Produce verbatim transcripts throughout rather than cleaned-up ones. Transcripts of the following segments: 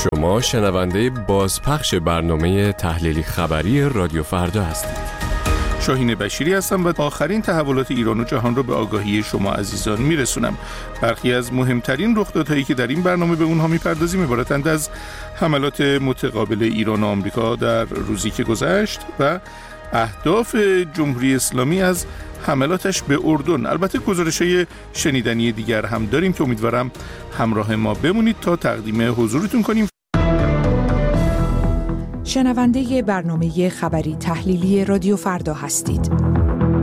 شما شنونده بازپخش برنامه تحلیلی خبری رادیو فردا هستید. شاهین بشیری هستم و آخرین تحولات ایران و جهان رو به آگاهی شما عزیزان میرسونم. برخی از مهمترین رخدادهایی که در این برنامه به اونها میپردازیم عبارتند از حملات متقابل ایران و آمریکا در روزی که گذشت و اهداف جمهوری اسلامی از حملاتش به اردن. البته گزارش‌های شنیدنی دیگر هم داریم که امیدوارم همراه ما بمونید تا تقدیم حضورتون کنیم. شنونده برنامه خبری تحلیلی رادیو فردا هستید.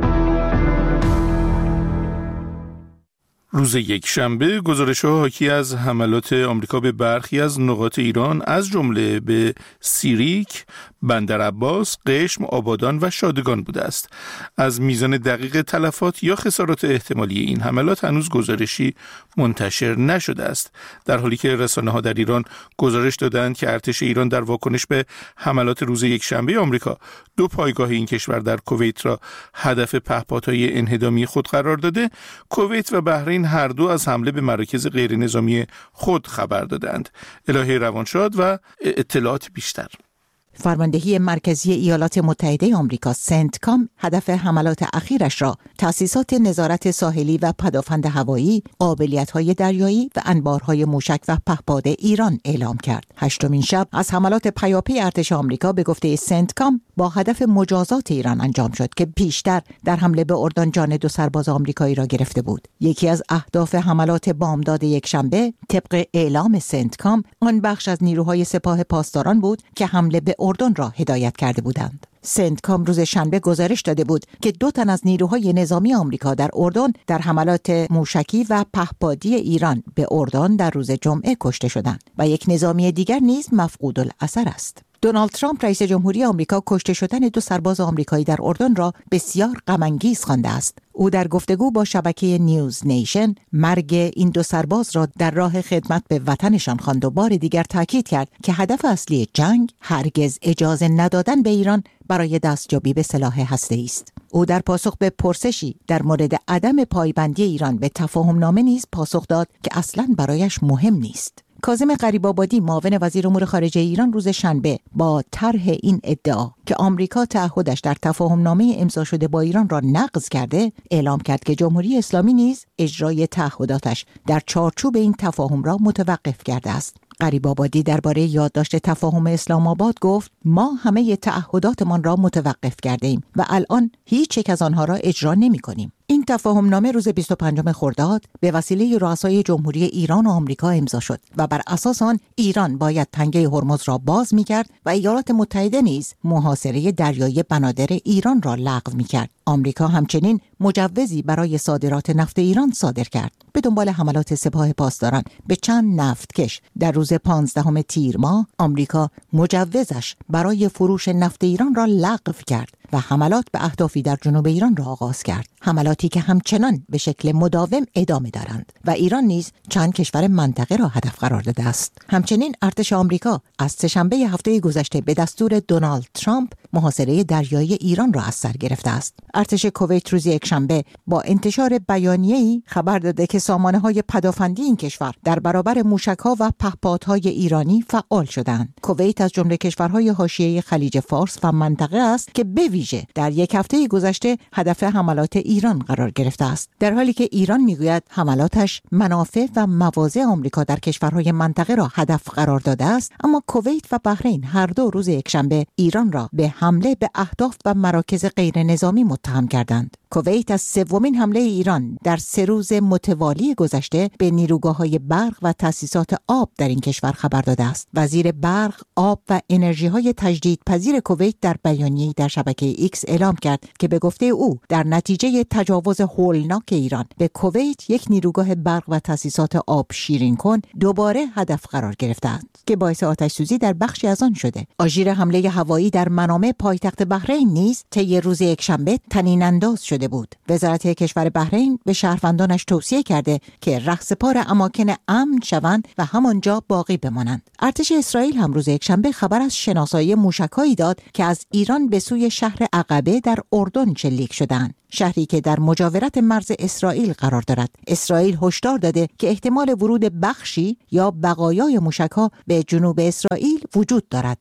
روز یک شنبه گزارش‌ها حاکی از حملات آمریکا به برخی از نقاط ایران از جمله به سیریک، بندرعباس، قشم، آبادان و شادگان بوده است. از میزان دقیق تلفات یا خسارات احتمالی این حملات هنوز گزارشی منتشر نشده است، در حالی که رسانه‌ها در ایران گزارش دادند که ارتش ایران در واکنش به حملات روز یک شنبه آمریکا دو پایگاه این کشور در کویت را هدف پهپادهای انهدامی خود قرار داده. کویت و بحرین هر دو از حمله به مراکز غیر نظامی خود خبر دادند. الهی روانشاد و اطلاعات بیشتر. فرماندهی مرکزی ایالات متحده آمریکا سنتکام هدف حملات اخیرش را تأسیسات نظارت ساحلی و پدافند هوایی، قابلیت‌های دریایی و انبارهای موشک و پهپاد ایران اعلام کرد. هشتمین شب از حملات پیاپی ارتش آمریکا به گفته سنتکام با هدف مجازات ایران انجام شد که پیشتر در حمله به اردن جان دو سرباز آمریکایی را گرفته بود. یکی از اهداف حملات بامداد یکشنبه طبق اعلام سنتکام آن بخش از نیروهای سپاه پاسداران بود که حمله به اردن را هدایت کرده بودند. سنتکام روز شنبه گزارش داده بود که دو تن از نیروهای نظامی آمریکا در اردن در حملات موشکی و پهپادی ایران به اردن در روز جمعه کشته شدند و یک نظامی دیگر نیز مفقود الاثر است. دونالد ترامپ رئیس جمهوری آمریکا کشته شدن دو سرباز آمریکایی در اردن را بسیار غم‌انگیز خوانده است. او در گفتگو با شبکه نیوز نیشن مرگ این دو سرباز را در راه خدمت به وطنشان خواند و بار دیگر تاکید کرد که هدف اصلی جنگ هرگز اجازه ندادن به ایران برای دستیابی به سلاح هسته‌ای است. او در پاسخ به پرسشی در مورد عدم پایبندی ایران به تفاهم نامه نیز پاسخ داد که اصلاً برایش مهم نیست. کاظم غریب‌آبادی معاون وزیر امور خارجه ایران روز شنبه با طرح این ادعا که آمریکا تعهدش در تفاهم‌نامه امضا شده با ایران را نقض کرده، اعلام کرد که جمهوری اسلامی نیز اجرای تعهداتش در چارچوب این تفاهم را متوقف کرده است. غریب‌آبادی درباره یادداشت تفاهم اسلام آباد گفت: ما همه تعهداتمان را متوقف کرده‌ایم و الان هیچ یک از آنها را اجرا نمی‌کنیم. این تفاهم نامه روز بیست و پنجم خرداد به وسیله رؤسای جمهوری ایران و آمریکا امضا شد و بر اساس آن ایران باید تنگه هرمز را باز می‌کرد و ایالات متحده نیز محاصره دریایی بنادر ایران را لغو می‌کرد. آمریکا همچنین مجوزی برای صادرات نفت ایران صادر کرد. به دنبال حملات سپاه پاسداران به چند نفتکش در روز پانزدهم تیر ماه، آمریکا مجوزش برای فروش نفت ایران را لغو کرد و حملات به اهدافی در جنوب ایران را آغاز کرد. حملاتی که همچنان به شکل مداوم ادامه دارند و ایران نیز چند کشور منطقه را هدف قرار داده است. همچنین ارتش آمریکا از سه‌شنبه هفته گذشته به دستور دونالد ترامپ محاصره دریایی ایران را از سر گرفته است. ارتش کویت روز یکشنبه با انتشار بیانیه‌ای خبر داده که سامانه‌های پدافندی این کشور در برابر موشک‌ها و پهپادهای ایرانی فعال شدند. کویت از جمله کشورهای حاشیه خلیج فارس و منطقه است که به ویژه در یک هفته گذشته هدف حملات ایران قرار گرفته است، در حالی که ایران میگوید حملاتش منافع و مواضع آمریکا در کشورهای منطقه را هدف قرار داده است. اما کویت و بحرین هر دو روز یکشنبه ایران را به حمله به اهداف و مراکز غیر نظامی متهم کردند. کویت از سومین حمله ایران در سه روز متوالی گذشته به نیروگاه‌های برق و تأسیسات آب در این کشور خبر داده است. وزیر برق، آب و انرژی‌های تجدیدپذیر کویت در بیانیه‌ای در شبکه ایکس اعلام کرد که به گفته او در نتیجه تجاوز هولناک ایران به کویت یک نیروگاه برق و تأسیسات آب شیرین کن دوباره هدف قرار گرفتند که باعث آتش‌سوزی در بخشی از آن شده. آژیر حمله هوایی در منامه پایتخت بحرین نیز طی روز یکشنبه طنین انداز شده بود. وزارت کشور بحرین به شهروندانش توصیه کرده که رهسپار اماکن امن شوند و همانجا باقی بمانند. ارتش اسرائیل هم روز یکشنبه خبر از شناسایی موشک‌هایی داد که از ایران به سوی شهر عقبه در اردن شلیک شدند. شهری که در مجاورت مرز اسرائیل قرار دارد. اسرائیل هشدار داده که احتمال ورود بخشی یا بقایای موشک‌ها به جنوب اسرائیل وجود دارد.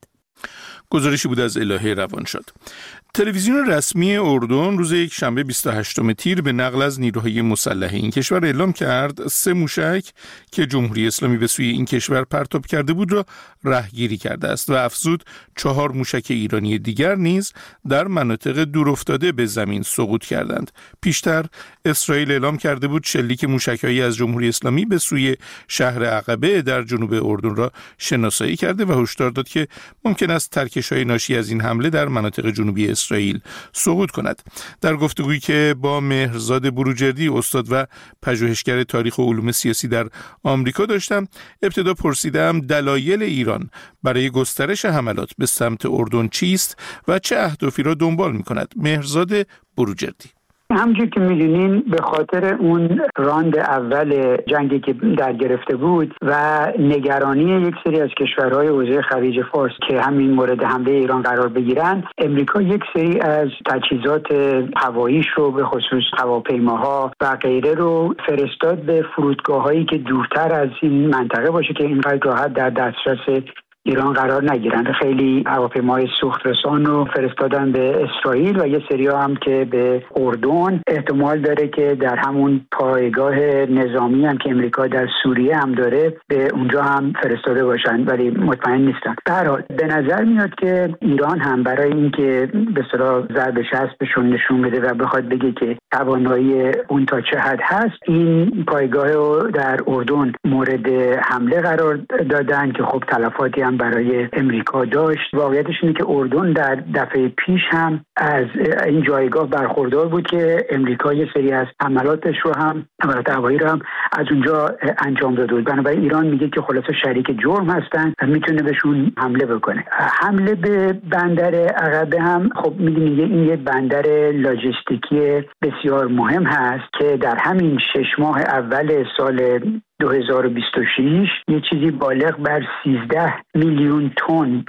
گزارشی بود از الهه روانشاد. تلویزیون رسمی اردن روز یک شنبه بیست و هشتم تیر به نقل از نیروهای مسلح این کشور اعلام کرد سه موشک که جمهوری اسلامی به سوی این کشور پرتاب کرده بود را رهگیری کرده است و افزود چهار موشک ایرانی دیگر نیز در مناطق دورافتاده به زمین سقوط کردند. پیشتر اسرائیل اعلام کرده بود شلیک موشک‌هایی از جمهوری اسلامی به سوی شهر عقبه در جنوب اردن را شناسایی کرده و هشدار داد که ممکن است ترکش‌های ناشی از این حمله در مناطق جنوبی اسرائیل سقوط کند. در گفتگویی که با مهرزاد بروجردی استاد و پژوهشگر تاریخ و علوم سیاسی در آمریکا داشتم، ابتدا پرسیدم دلایل ایران برای گسترش حملات به سمت اردن چیست و چه اهدافی را دنبال می‌کند. مهرزاد بروجردی: همونجور که می‌دونین به خاطر اون راند اول جنگی که در گرفته بود و نگرانی یک سری از کشورهای حوزه خلیج فارس که همین مورد حمله ایران قرار بگیرن، امریکا یک سری از تجهیزات هواییش رو به خصوص هواپیماها و غیره رو فرستاد به فرودگاه‌هایی که دورتر از این منطقه باشه که اینقدر راحت در دسترس ایران قرار نگیرند. خیلی هواپیماهای سوخت رسان رو فرستادن به اسرائیل و یه سریا هم که به اردن. احتمال داره که در همون پایگاه نظامی هم که امریکا در سوریه هم داره به اونجا هم فرستاده باشن، ولی مطمئن نیستن. در حال به نظر میاد که ایران هم برای اینکه به اصطلاح ضرب چسبشون نشون بده و بخواد بگه که توانایی اون تا چه حد هست، این پایگاه رو در اردن مورد حمله قرار دادن که خب تلفاتی هم برای امریکا داشت. واقعیتش اینه که اردن در دفعه پیش هم از این جایگاه برخوردار بود که امریکا یه سری از حملاتش رو هم حملات هوایی رو هم از اونجا انجام داده بود. بنابراین ایران میگه که خلاصه شریک جرم هستن و میتونه بهشون حمله بکنه. حمله به بندر عقبه هم خب میگه این یه بندر لاجستیکی بسیار مهم هست که در همین شش ماه اول سال دو هزار و بیست و شش یه چیزی بالغ بر سیزده میلیون تن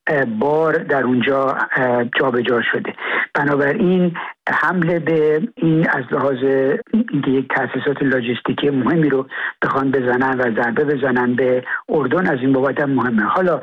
بار در اونجا جابجا شده. بنابراین حمله به این از لحاظ اینکه یک تأسیسات لاجستیکی مهمی رو بخوان بزنن و ضربه بزنن به اردن از این بابت هم مهمه. حالا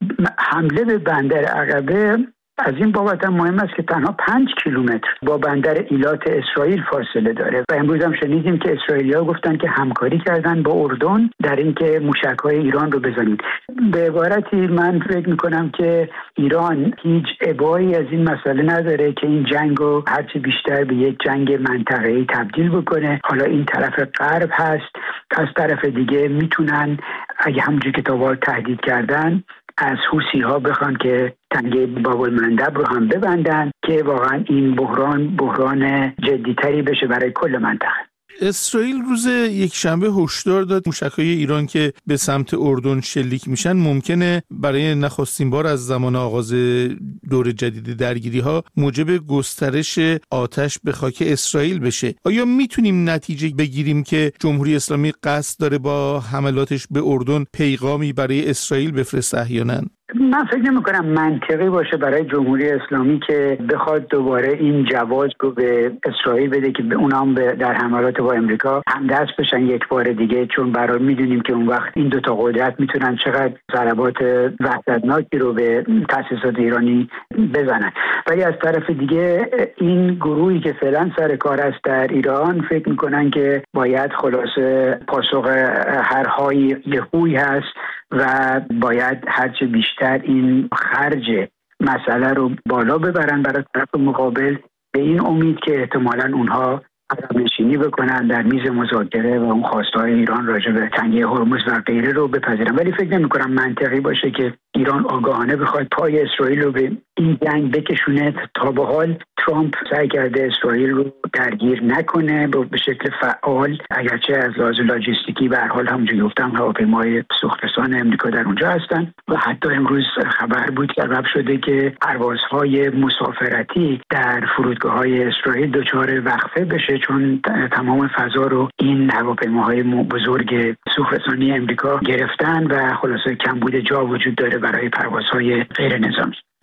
حمله به بندر عقبه از این بابت هم مهم است که تنها پنج کیلومتر با بندر ایلات اسرائیل فاصله داره و امروز هم شنیدیم که اسرائیلی‌ها گفتن که همکاری کردن با اردن در اینکه موشک‌های ایران رو بزنید. به عبارتی من فکر می‌کنم که ایران هیچ ابایی از این مسئله نداره که این جنگ رو هرچی بیشتر به یک جنگ منطقه‌ای تبدیل بکنه. حالا این طرف غرب هست، از طرف دیگه میتونن اگه همونجوری که تا تهدید کردن از حوثی ها بخوان که تنگه باب المندب رو هم ببندن که واقعا این بحران بحران جدیتری بشه برای کل منطقه. اسرائیل روز یک شنبه هشدار داد موشک‌های ایران که به سمت اردن شلیک میشن ممکنه برای نخستین بار از زمان آغاز دور جدید درگیری‌ها موجب گسترش آتش به خاک اسرائیل بشه. آیا میتونیم نتیجه بگیریم که جمهوری اسلامی قصد داره با حملاتش به اردن پیغامی برای اسرائیل بفرسته احیانا؟ من فکر نمی کنم منطقی باشه برای جمهوری اسلامی که بخواد دوباره این جواز رو به اسرائیل بده که به اونام در حملات با امریکا همدست بشن یک بار دیگه، چون برای میدونیم که اون وقت این دوتا قدرت میتونن چقدر ضربات وحشتناکی رو به تأسیسات ایرانی بزنن. ولی از طرف دیگه این گروهی که فعلا سر کار است در ایران فکر میکنن که باید خلاصه پاسخ هر های یهویی هست و باید هرچه بیشتر این خرج مسئله رو بالا ببرن برای طرف مقابل، به این امید که احتمالاً اونها عقب‌نشینی بکنن در میز مذاکره و اون خواستهای ایران راجع به تنگه هرمز و غیره رو بپذیرن. ولی فکر نمی‌کنم منطقی باشه که ایران آگاهانه بخواد پای اسرائیل رو به این جنگ بکشونه. تا به حال ترامپ سعی کرده اسرائیل رو درگیر نکنه به شکل فعال، اگرچه از لحاظ لاجستیکی به هر حال همونجوری گفتم هواپیمای سوخترسان امریکا در اونجا هستن و حتی امروز خبر بود که سبب شده که پروازهای مسافرتی در فرودگاه‌های اسرائیل دچار وقفه بشه، چون تمام فضا رو این هواپیماهای بزرگ سوخترسانی امریکا گرفتن و خلاصه کمبود جا وجود داره برای پروازهای غیر نظامی.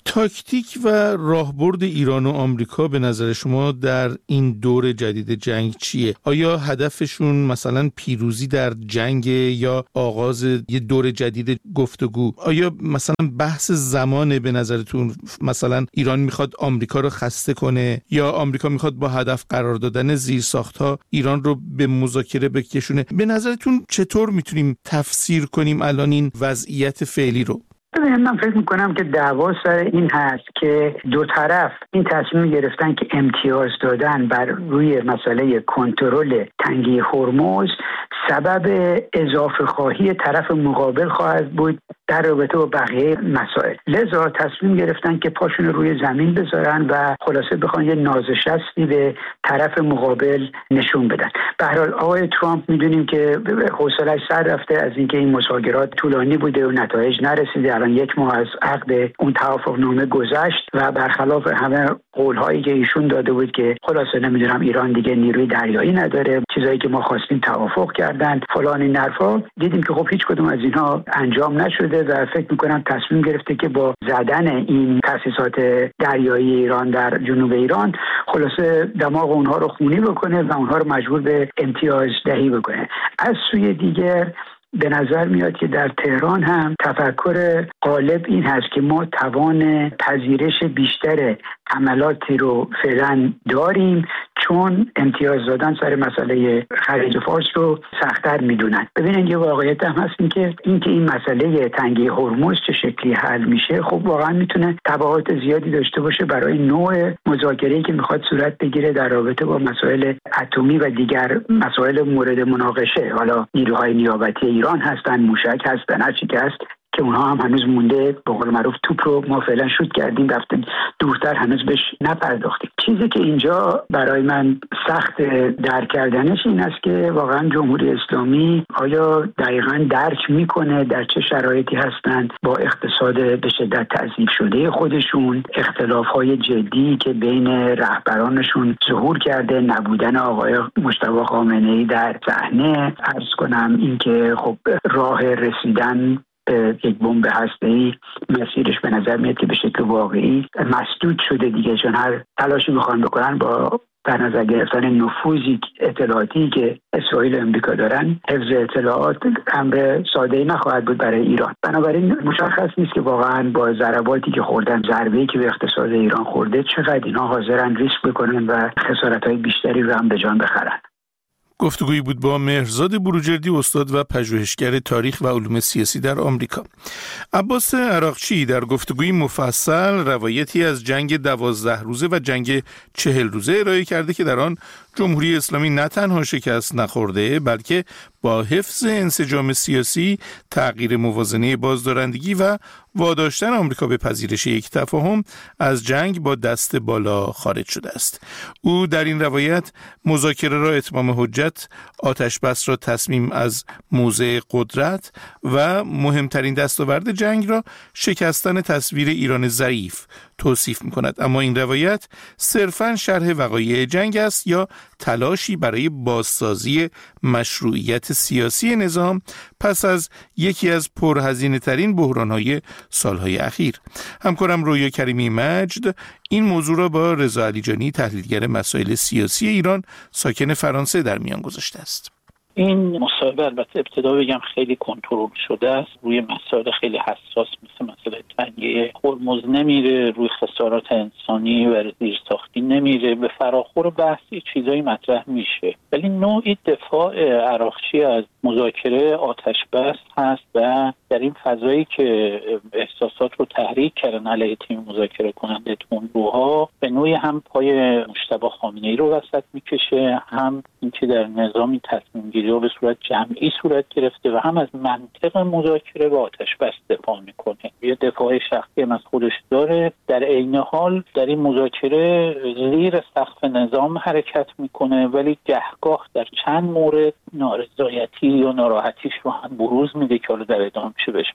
تاکتیک و راهبرد ایران و آمریکا به نظر شما در این دور جدید جنگ چیه؟ آیا هدفشون مثلا پیروزی در جنگ یا آغاز یه دور جدید گفتگو؟ آیا مثلا بحث زمانه به نظرتون؟ مثلا ایران میخواد آمریکا رو خسته کنه یا آمریکا میخواد با هدف قرار دادن زیرساخت‌ها ایران رو به مذاکره بکشونه؟ به نظرتون چطور میتونیم تفسیر کنیم الان این وضعیت فعلی رو؟ من فکر میکنم که دعوا سر این هست که دو طرف این تصمیم گرفتن که امتیاز دادن بر روی مسئله کنترل تنگه هرمز سبب اضافه خواهی طرف مقابل خواهد بود در رابطه با بقیه مسائل. لذا تصمیم گرفتن که پاشون روی زمین بذارن و خلاصه بخوان یه نازشستی به طرف مقابل نشون بدن. به هر حال آقای ترامپ میدونیم که حوصله‌اش سر رفته از اینکه این مذاکرات طولانی بوده و نتایج نرسیده. الان یک ماه از عقد اون توافقنامه گذشت و برخلاف همه قول‌هایی که ایشون داده بود که خلاصه نمیدونم ایران دیگه نیروی دریایی نداره، چیزایی که ما خواستیم توافق کردن، فلان این حرفا، دیدیم که خب هیچ کدوم از اینها انجام نشده و فکر میکنم تصمیم گرفته که با زدن این تأسیسات دریایی ایران در جنوب ایران خلاصه دماغ اونها رو خونی بکنه و اونها رو مجبور به امتیاز دهی بکنه. از سوی دیگر به نظر میاد که در تهران هم تفکر غالب این هست که ما توان پذیرش بیشتر حملاتی رو فعلا داریم چون امتیاز دادن سر مسئله خلیج فارس رو سخت‌تر میدونن. ببینید یه واقعیت هم هست این که این که این مسئله تنگه هرمز چه شکلی حل میشه خب واقعا میتونه تبعات زیادی داشته باشه برای نوع مذاکره‌ای که میخواد صورت بگیره در رابطه با مسائل اتمی و دیگر مسائل مورد مناقشه. حالا نیروهای نیابتی ایران هستن، موشک هستن، هر چی که هست که اونها هم هنوز مونده، به قول معروف توپ رو ما فعلا شوت کردیم رفتیم دورتر، هنوز بهش نپرداختیم. چیزی که اینجا برای من سخت درک کردنش این است که واقعا جمهوری اسلامی آیا دقیقاً درک میکنه در چه شرایطی هستند با اقتصاد به شدت تضعیف شده خودشون، اختلاف‌های جدی که بین رهبرانشون ظهور کرده، نبودن آقای مجتبی خامنه‌ای در صحنه، عرض کنم اینکه خب راه رسیدن یک بمب هسته‌ای مسیرش به نظر میاد که به شکل واقعی مسدود شده دیگه، چون هر تلاشی میخوان بکنن با در نظر گرفتن نفوذی اطلاعاتی که اسرائیل و امریکا دارن، حفظ اطلاعات امر ساده‌ای نخواهد بود برای ایران. بنابراین مشخص نیست که واقعا با ضرباتی که خوردن، ضربه‌ای که به اقتصاد ایران خورده، چقدر اینها حاضرن ریسک بکنن و خسارت‌های بیشتری رو هم به جان بخرن. گفتگویی بود با مهرزاد بروجردی، استاد و پژوهشگر تاریخ و علوم سیاسی در آمریکا. عباس عراقچی در گفتگوی مفصل روایتی از جنگ دوازده روزه و جنگ چهل روزه ارائه کرده که در آن جمهوری اسلامی نه تنها شکست نخورده بلکه با حفظ انسجام سیاسی، تغییر موازنه بازدارندگی و واداشتن آمریکا به پذیرش یک تفاهم از جنگ با دست بالا خارج شده است. او در این روایت مذاکره را اتمام حجت، آتش بس را تصمیم از موضع قدرت و مهمترین دستاورد جنگ را شکستن تصویر ایران ضعیف توصیف می‌کند. اما این روایت صرفاً شرح وقایع جنگ است یا تلاشی برای بازسازی مشروعیت سیاسی نظام پس از یکی از پرهزینه‌ترین بحران‌های سالهای اخیر. همکارم رویا کریمی مجد این موضوع را با رضا علیجانی، تحلیلگر مسائل سیاسی ایران ساکن فرانسه، در میان گذاشته است. این مصاحبه البته ابتدا بگم خیلی کنترل شده است، روی مسائل خیلی حساس مثل مسئله تنگه هرمز نمیره، روی خسارات انسانی و زیرساختی نمیره، به فراخور بحثی چیزایی مطرح میشه، ولی نوعی دفاع عراقچی از مذاکره آتش بس هست و در این فضایی که احساسات رو تحریک کردن علیه تیم مذاکره کننده تندروها، به نوعی هم پای مجتبی خامنه‌ای رو وسط میکشه، هم اینکه در نظامی تصمیم گیری به صورت جمعی صورت گرفته و هم از منطق مذاکره و آتش بس دفاع میکنه. یه دفاع شخصی هم از خودش داره، در عین حال در این مذاکره زیر سقف نظام حرکت میکنه، ولی گهگاه در چند مورد نارضایتی یا ناراحتیش رو هم بروز میده که حالا در ادامه میشه بهش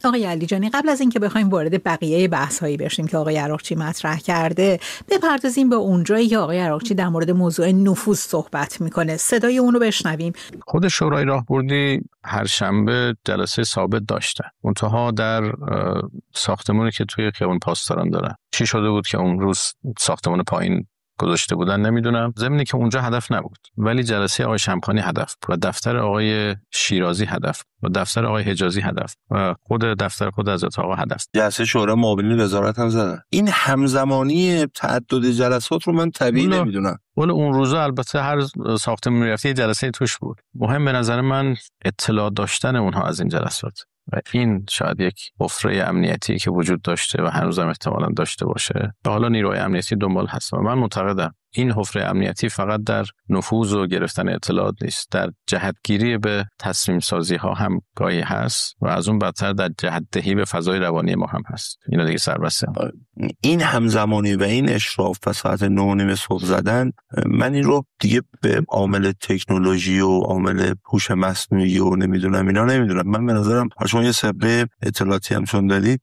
آقای علیجانی، قبل از اینکه بخوایم وارد بقیه بحث‌هایی بشیم که آقای عراقچی مطرح کرده، بپردازیم به اونجایی که آقای عراقچی در مورد موضوع نفوذ صحبت میکنه. صدای اون رو بشنویم. خود شورای راهبردی هر شنبه جلسه ثابت داشته، منتها در ساختمانی که توی خیابان پاسداران داره. چی شده بود که اون روز ساختمان پایین گذاشته بودن نمیدونم، ضمنی که اونجا هدف نبود، ولی جلسه آقای شمخانی هدف و دفتر آقای شیرازی هدف و دفتر آقای حجازی هدف و خود دفتر خود حضرت آقا هدف. جلسه شورای معاونین وزارت هم زدن. این همزمانی تعدد جلسات رو من طبیعی نمیدونم. ولی اون روزا البته هر ساختمان میرفتی جلسه توش بود. مهم به نظر من اطلاع داشتن اونها از این جلسات و این شاید یک حفره امنیتی که وجود داشته و هنوزم احتمالاً داشته باشه. حالا نیروهای امنیتی دنبال هست و من معتقدم این حفره امنیتی فقط در نفوذ و گرفتن اطلاعات نیست، در جهتگیری به تصمیم سازی ها هم گاهی هست و از اون بدتر در جهت دهی به فضای روانی ما هم هست. اینا دیگه سربسته هم. این همزمانی و این اشراف و ساعت نه و نیم صبح زدن، من این رو دیگه به عامل تکنولوژی و عامل هوش مصنوعی و نمیدونم اینا نمیدونم. من به نظرم شما یه سابقه اطلاعاتی هم چون دارید،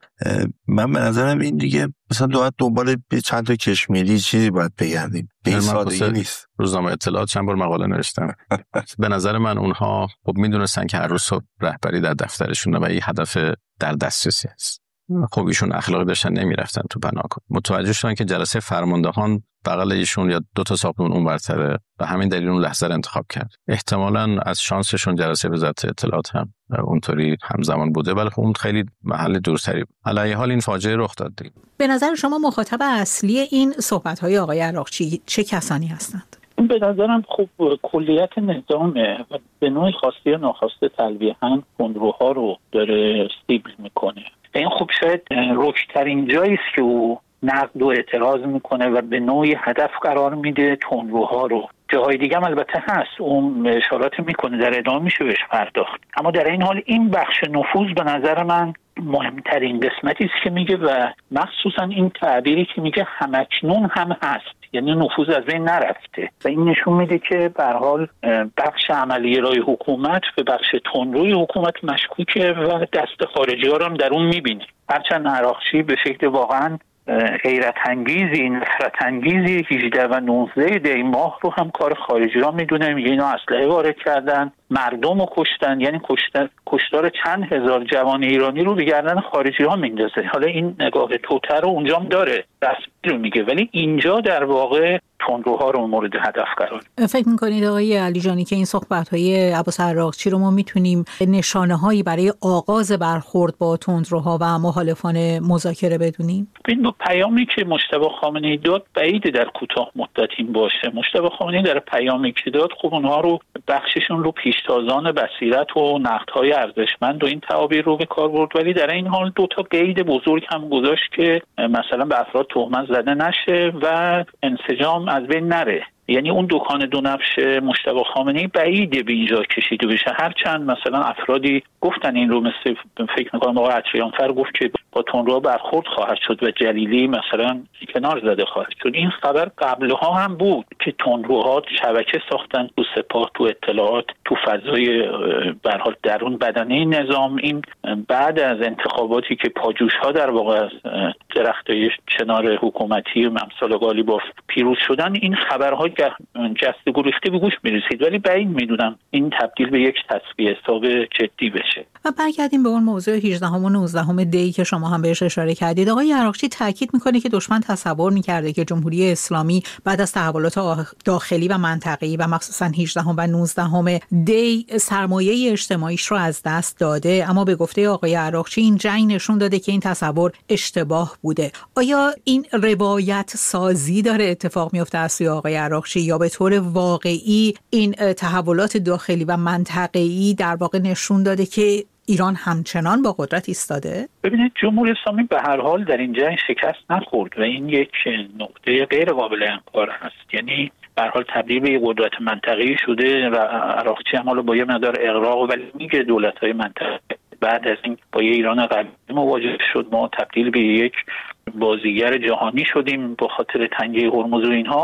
من به نظرم این دیگه مثلا باید دنبال چند تا کشمیری چیزی باید بگردیم. به این سادگی نیست. روزنامه اطلاعات چند بار مقاله نوشتم. به نظر من اونها خب میدونستن که هر روز صبح رهبری در دفترشونه و این هدف در دسترسی است. خب ایشون اخلاقی داشتن نمیرفتن تو بناکن. متوجه شدن که جلسه فرماندهان بغل ایشون یا دو تا ساختمون اون برتره و همین دلیل اون لحظه رو انتخاب کرد. احتمالاً از شانسشون جلسه وزارت اطلاعات هم اونطوری همزمان بوده، ولی خب اون خیلی محل دورتری بود. علی حال این فاجعه رخ داد دیگه. به نظر شما مخاطب اصلی این صحبت‌های آقای عراقچی چه کسانی هستند؟ به نظرم خب کلیت نظامه و به نوعی خواسته یا ناخواسته تلویحاً خودروها رو داره سیبل میکنه. این خب شاید رکترین جایی است که او نقد و اعتراض میکنه و به نوعی هدف قرار میده تندروها رو. جاهای دیگه هم البته هست، اون اشارات میکنه، در ادامه میشه بهش پرداخت. اما در این حال این بخش نفوذ به نظر من مهمترین قسمتی است که میگه و مخصوصا این تعبیری که میگه همکنون هم هست، یعنی نفوذ از بین نرفته و این نشون میده که به هر حال بخش عملی رای حکومت به بخش تندروی حکومت مشکوکه و دست خارجی ها رو هم در اون میبینه. هرچند عراقچی به شکل واقعا غیرت انگیزی، نفرت انگیزی هجده و نوزده دی ماه رو هم کار خارجی ها میدونه، میگه اینا اسلحه وارد کردن، مردم رو کشتن، یعنی کشتن کشتار چند هزار جوان ایرانی رو به گردن خارجی ها میندازه. حالا این نگاه توتر رو اونجا هم داره، رسمی رو میگه، ولی اینجا در واقع تندروها رو مورد هدف قرار. فکر میکنید آقای علیجانی که این صحبت‌های عباس عراقچی رو ما میتونیم نشانه‌هایی برای آغاز برخورد با تندروها و مخالفان مذاکره بدونیم؟ این با پیامی که مجتبی خامنه‌ای داد بعید در کوتاه مدت این باشه. مجتبی خامنه‌ای در پیامی که داد خب اونها رو بخششون رو پیشتازان بصیرت و نقدهای ارزشمند و این تعابیر رو به کار برد، ولی در این حال دو تا قید بزرگ هم گذاشت که مثلا به افراد تهمت زده نشه و انسجام از بین نره. یعنی اون دکان دو نفش مجتبی خامنه‌ای بعیده به اینجا کشیده بشه، هرچند مثلا افرادی گفتن این رو، مثل فکر می‌کنم آقای عطریانفر گفت که با تندروها برخورد خواهد شد و جلیلی مثلا کنار زده خواهد شد. این خبر قبلها هم بود که تندروها شبکه ساختن تو سپاه، تو اطلاعات، تو فضای به هر حال درون بدنه نظام. این بعد از انتخاباتی که پاجوش‌ها در واقع از درختای چنار حکومتی امثال قالیباف پیروز شدن، این خبرها جسته گریخته به گوش میرسید، ولی بعید میدونم این تبدیل به یک تصفیه حساب جدی بشه. و برگردیم به اون موضوع هجدهم و نوزدهم دی که شما هم بهش اشاره کردید. آقای عراقچی تاکید میکنه که دشمن تصور میکرده که جمهوری اسلامی بعد از تحولات داخلی و منطقه‌ای و مخصوصا هجدهم و نوزدهم دی سرمایه اجتماعیش رو از دست داده، اما به گفته آقای عراقچی این جنگ نشون داده که این تصور اشتباه بوده. آیا این روایت سازی داره اتفاق میفته از سوی آقای عراقچی یا به طور واقعی این تحولات داخلی و منطقه‌ای در واقع نشون داده که ایران همچنان با قدرت ایستاده؟ ببینید جمهوری اسلامی به هر حال در این جنگ شکست نخورد و این یک نقطه غیر قابل انکار هست. یعنی به هر حال تبدیل به یک قدرت منطقه‌ای شده و عراقچی هم حالا با یه مقدار اغراق ولی میگه دولت‌های منطقه بعد از این با یه ایران قوی مواجه شد، ما تبدیل به یک بازیگر جهانی شدیم با خاطر تنگه هرمز و اینها.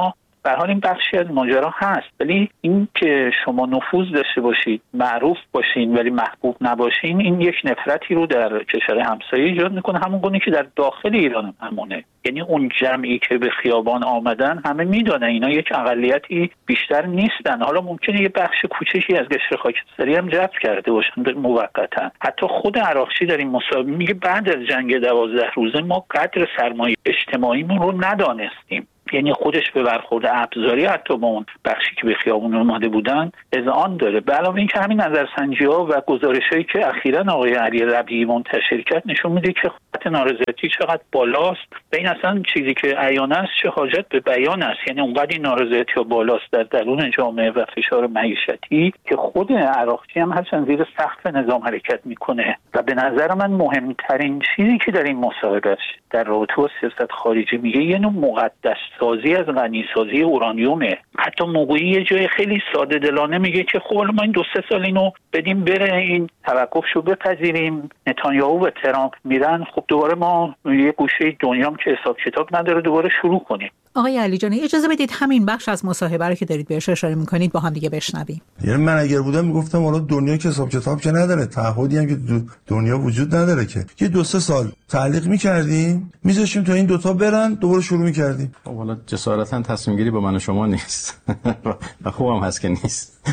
به هر حال این بخشی از ماجرا هست، ولی این که شما نفوذ داشته باشید، معروف باشین ولی محبوب نباشین، این یک نفرتی رو در کشور همسایه ایجاد میکنه، همون گونه که در داخل ایران هم همونه. یعنی اون جمعی که به خیابان آمدن همه میدونن اینا یک اقلیتی بیشتر نیستن. حالا ممکنه یه بخش کوچکی از قشر خاکستری هم جذب کرده باشن موقتا. حتی خود عراقچی در این مصاحبه میگه بعد از جنگ دوازده روزه ما قدر سرمایه اجتماعیمون رو ندانستیم. یعنی خودش به برخورد ابزاری حتی با اون بخشی که به خیابون اومده بودن اذعان داره. به علاوه اینکه همین نظرسنجی‌ها و گزارش‌هایی که اخیراً آقای علی ربیعی منتشر کرد نشون میده که خط نارضایتی چقدر بالاست و این اصلا چیزی که عیان است چه حاجت به بیان است. یعنی اونقدر این نارضایتی بالاست در درون جامعه و فشار معیشتی که خود عراقچی هم هرچند زیر سقف نظام حرکت میکنه و به نظر من مهمترین چیزی که در این مصاحبه در رابطه با سیاست خارجی میگه یه نوع مقدس سازی از غنیسازی اورانیومه. حتی موقعی یه جای خیلی ساده دلانه میگه که خب ما این دو سه سال اینو بدیم بره، این توقفشو بپذیریم، نتانیاهو و ترامپ میرن، خب دوباره ما یه گوشه دنیام که حساب کتاب نداره دوباره شروع کنیم. آقای علیجانی اجازه بدید همین بخش از مصاحبه رو که دارید بهش اشاره میکنید با هم دیگه بشنویم. یعنی من اگر بودم میگفتم حالا دنیا که حساب کتاب که نداره، تعهدی هم که دنیا وجود نداره که یه دو سه سال تعلیق میکردیم میذاشیم تا این دوتا برن دوباره شروع میکردیم. خب حالا جسارتا تصمیم گیری با من و شما نیست و خوبم هست که نیست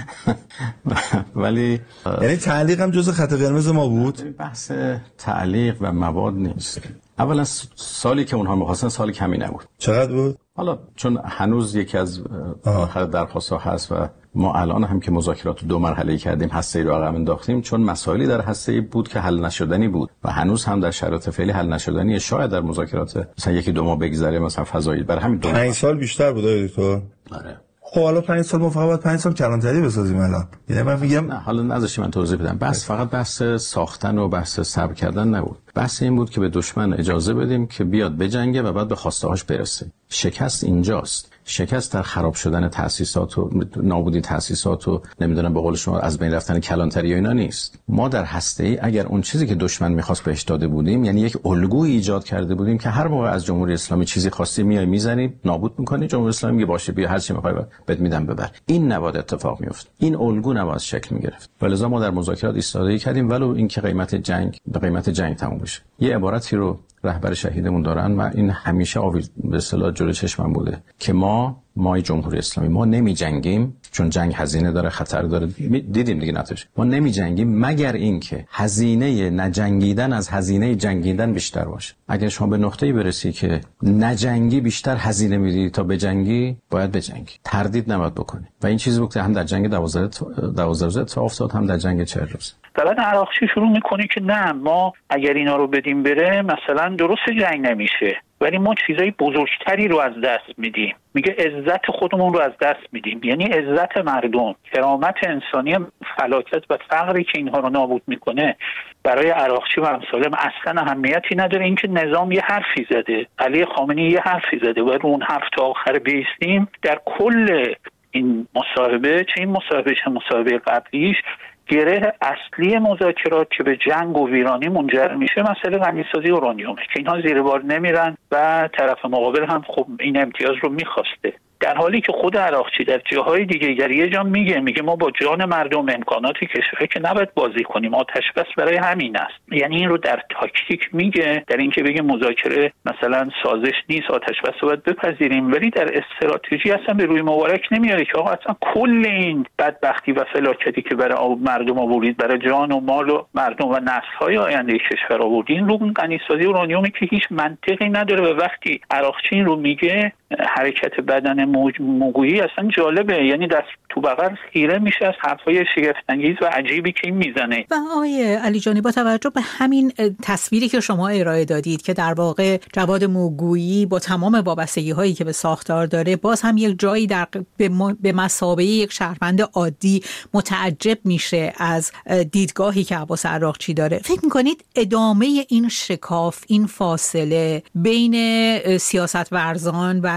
ولی یعنی تعلیق هم جز خط قرمز ما بود. بحث تعلیق و مواد نیست. اولا سالی که اونها می‌خواستن سال کمی نبود. چقدر بود؟ حالا چون هنوز یکی از آخر درخواست‌ها هست و ما الان هم که مذاکرات دو مرحله‌ای کردیم هسته‌ای رو عقب انداختیم چون مسائلی در هسته‌ای بود که حل نشدنی بود و هنوز هم در شرایط فعلی حل نشدنی، شاید در مذاکرات مثلا یکی دو ماه بگذره مثلا فضایی برای همین دو پنج سال بیشتر بود دکتر. آره. خب حالا پنج سال ما فقط پنج سال کلانتری بسازیم الان. یعنی من میگم نه حالا نذاشی من توضیح بدم. بس فقط بحث ساختن و بحث صبر کردن نبود. بحث این بود که به دشمن اجازه بدیم که بیاد بجنگه و بعد به خواسته‌هاش برسه. شکست اینجاست. شکست در خراب شدن تأسیسات و نابودی تأسیسات و نمیدونم به قول شما از بین رفتن کلانتری و اینا نیست. ما در هسته‌ای اگر اون چیزی که دشمن می‌خواست بهش داده بودیم، یعنی یک الگوی ایجاد کرده بودیم که هر موقع از جمهوری اسلامی چیزی خواستی میای میزنی نابود می‌کنی، جمهوری اسلامی میگه باشه بیا هر چی می‌خوای بهت میدم ببر. این نباید اتفاق میفته. این الگو نباید شکل می‌گرفت. ولذا ما در مذاکرات ایستادگی کردیم ولو اینکه قیمت جنگ به قیمت جنگ تموم بشه. یه عبارتی رو رهبر شهیدمون دارن و این همیشه آویل به اصطلاح جلوی چشمم بوده که ما مای جمهوری اسلامی ما نمی جنگیم چون جنگ هزینه داره، خطر داره، دیدیم دیگه نتیجه. ما نمی جنگیم مگر اینکه هزینه نجنگیدن از هزینه جنگیدن بیشتر باشه. اگر شما به نقطه‌ای برسی که نجنگی بیشتر هزینه میدی تا بجنگی، باید بجنگی، تردید نباید بکنی. و این چیزی بود که هم در جنگ دوازده روزه اتفاق افتاد هم در جنگ چهل روزه. بعد عراقچی شروع میکنه که نه ما اگر اینا رو بدیم بره مثلا درست جنگ نمیشه ولی ما چیزای بزرگتری رو از دست میدیم. میگه عزت خودمون رو از دست میدیم، یعنی عزت مردم، کرامت انسانی، فلاکت و فقری که اینها رو نابود میکنه برای عراقچی و امثالم اصلا اهمیتی نداره. اینکه نظام یه حرفی زده، علی خامنه‌ای یه حرفی زده و رو اون حرف تا آخر بیستیم. در کل این مصاحبه، چه این مصاحبه چه مصاحبه قبلیش، گره اصلی مذاکرات که به جنگ و ویرانی منجر میشه مسئله غنیسازی اورانیومه که اینها زیر بار نمیرن و طرف مقابل هم خب این امتیاز رو میخواسته، در حالی که خود عراقچی در جاهای دیگه در یه جا میگه میگه ما با جان مردم امکانات کشور که نباید بازی کنیم، آتش بس برای همین است. یعنی این رو در تاکتیک میگه، در اینکه بگه مذاکره مثلا سازش نیست، آتش بس رو باید بپذیریم، ولی در استراتژی اصلا به روی مبارک نمیاره که آقا اصلا کل این بدبختی و فلاکتی که برای مردم آورید، برای جان و مال و مردم و نسل‌های آینده کشور آوردین، رو غنیسازی اورانیومی که هیچ منطقی نداره. و وقتی عراقچی این رو میگه حرکت بدن موگویی اصلا جالبه، یعنی دست تو بغل خیره میشه از حرفای شگفت‌انگیز و عجیبی که این میزنه. و آقای علیجانی با توجه به همین تصویری که شما ارائه دادید که در واقع جواد موگویی با تمام وابستگی هایی که به ساختار داره باز هم یک جایی در به مثابه یک شهروند عادی متعجب میشه از دیدگاهی که عباس عراقچی داره، فکر میکنید ادامه این شکاف، این فاصله بین سیاست ورزان و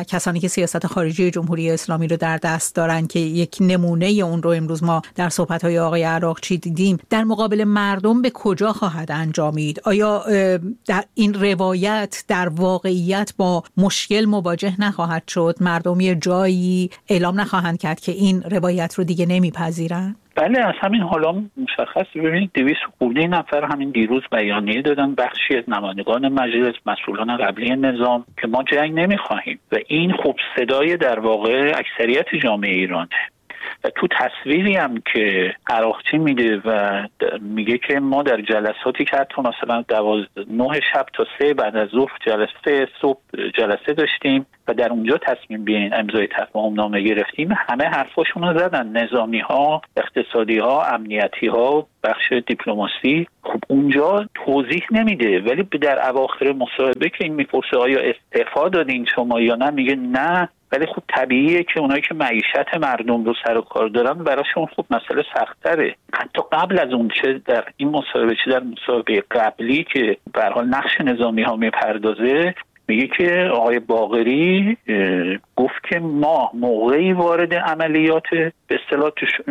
کسانی که سیاست خارجی جمهوری اسلامی رو در دست دارن که یک نمونه اون رو امروز ما در صحبت‌های آقای عراقچی دیدیم، در مقابل مردم به کجا خواهد انجامید؟ آیا در این روایت در واقعیت با مشکل مواجه نخواهد شد؟ مردم یه جایی اعلام نخواهند کرد که این روایت رو دیگه نمیپذیرن؟ بله، از همین حالا مشخص. ببینید دویست خورده نفر همین دیروز بیانیه دادن، بخشی از نمایندگان مجلس، مسئولان قبلی نظام، که ما جنگ نمیخواهیم و این خب صدای در واقع اکثریت جامعه ایرانه. و تو تصویری هم که عراقچی میده و میگه که ما در جلساتی که حتی مثلا دوازده نه شب تا سه بعد از ظهر جلسه صبح جلسه داشتیم و در اونجا تصمیم بیاین امضای تفاهم نامه گرفتیم، همه حرفاشون رو زدن، نظامی ها، اقتصادی ها، امنیتی ها، بخش دیپلماسی. خب اونجا توضیح نمیده، ولی در اواخر مصاحبه که این میپرسه آیا استعفا دادین شما یا نه، میگه نه. ولی خب طبیعیه که اونایی که معیشت مردم رو سر و کار دارن براشون خب مسئله سخت‌تره. حتی قبل از اون چه در این مصاحبه چه در مصاحبه قبلی که به هر حال نقش نظامی ها میپردازه، میگه که آقای باقری گفت که ما موقعی وارد عملیات به اصطلاح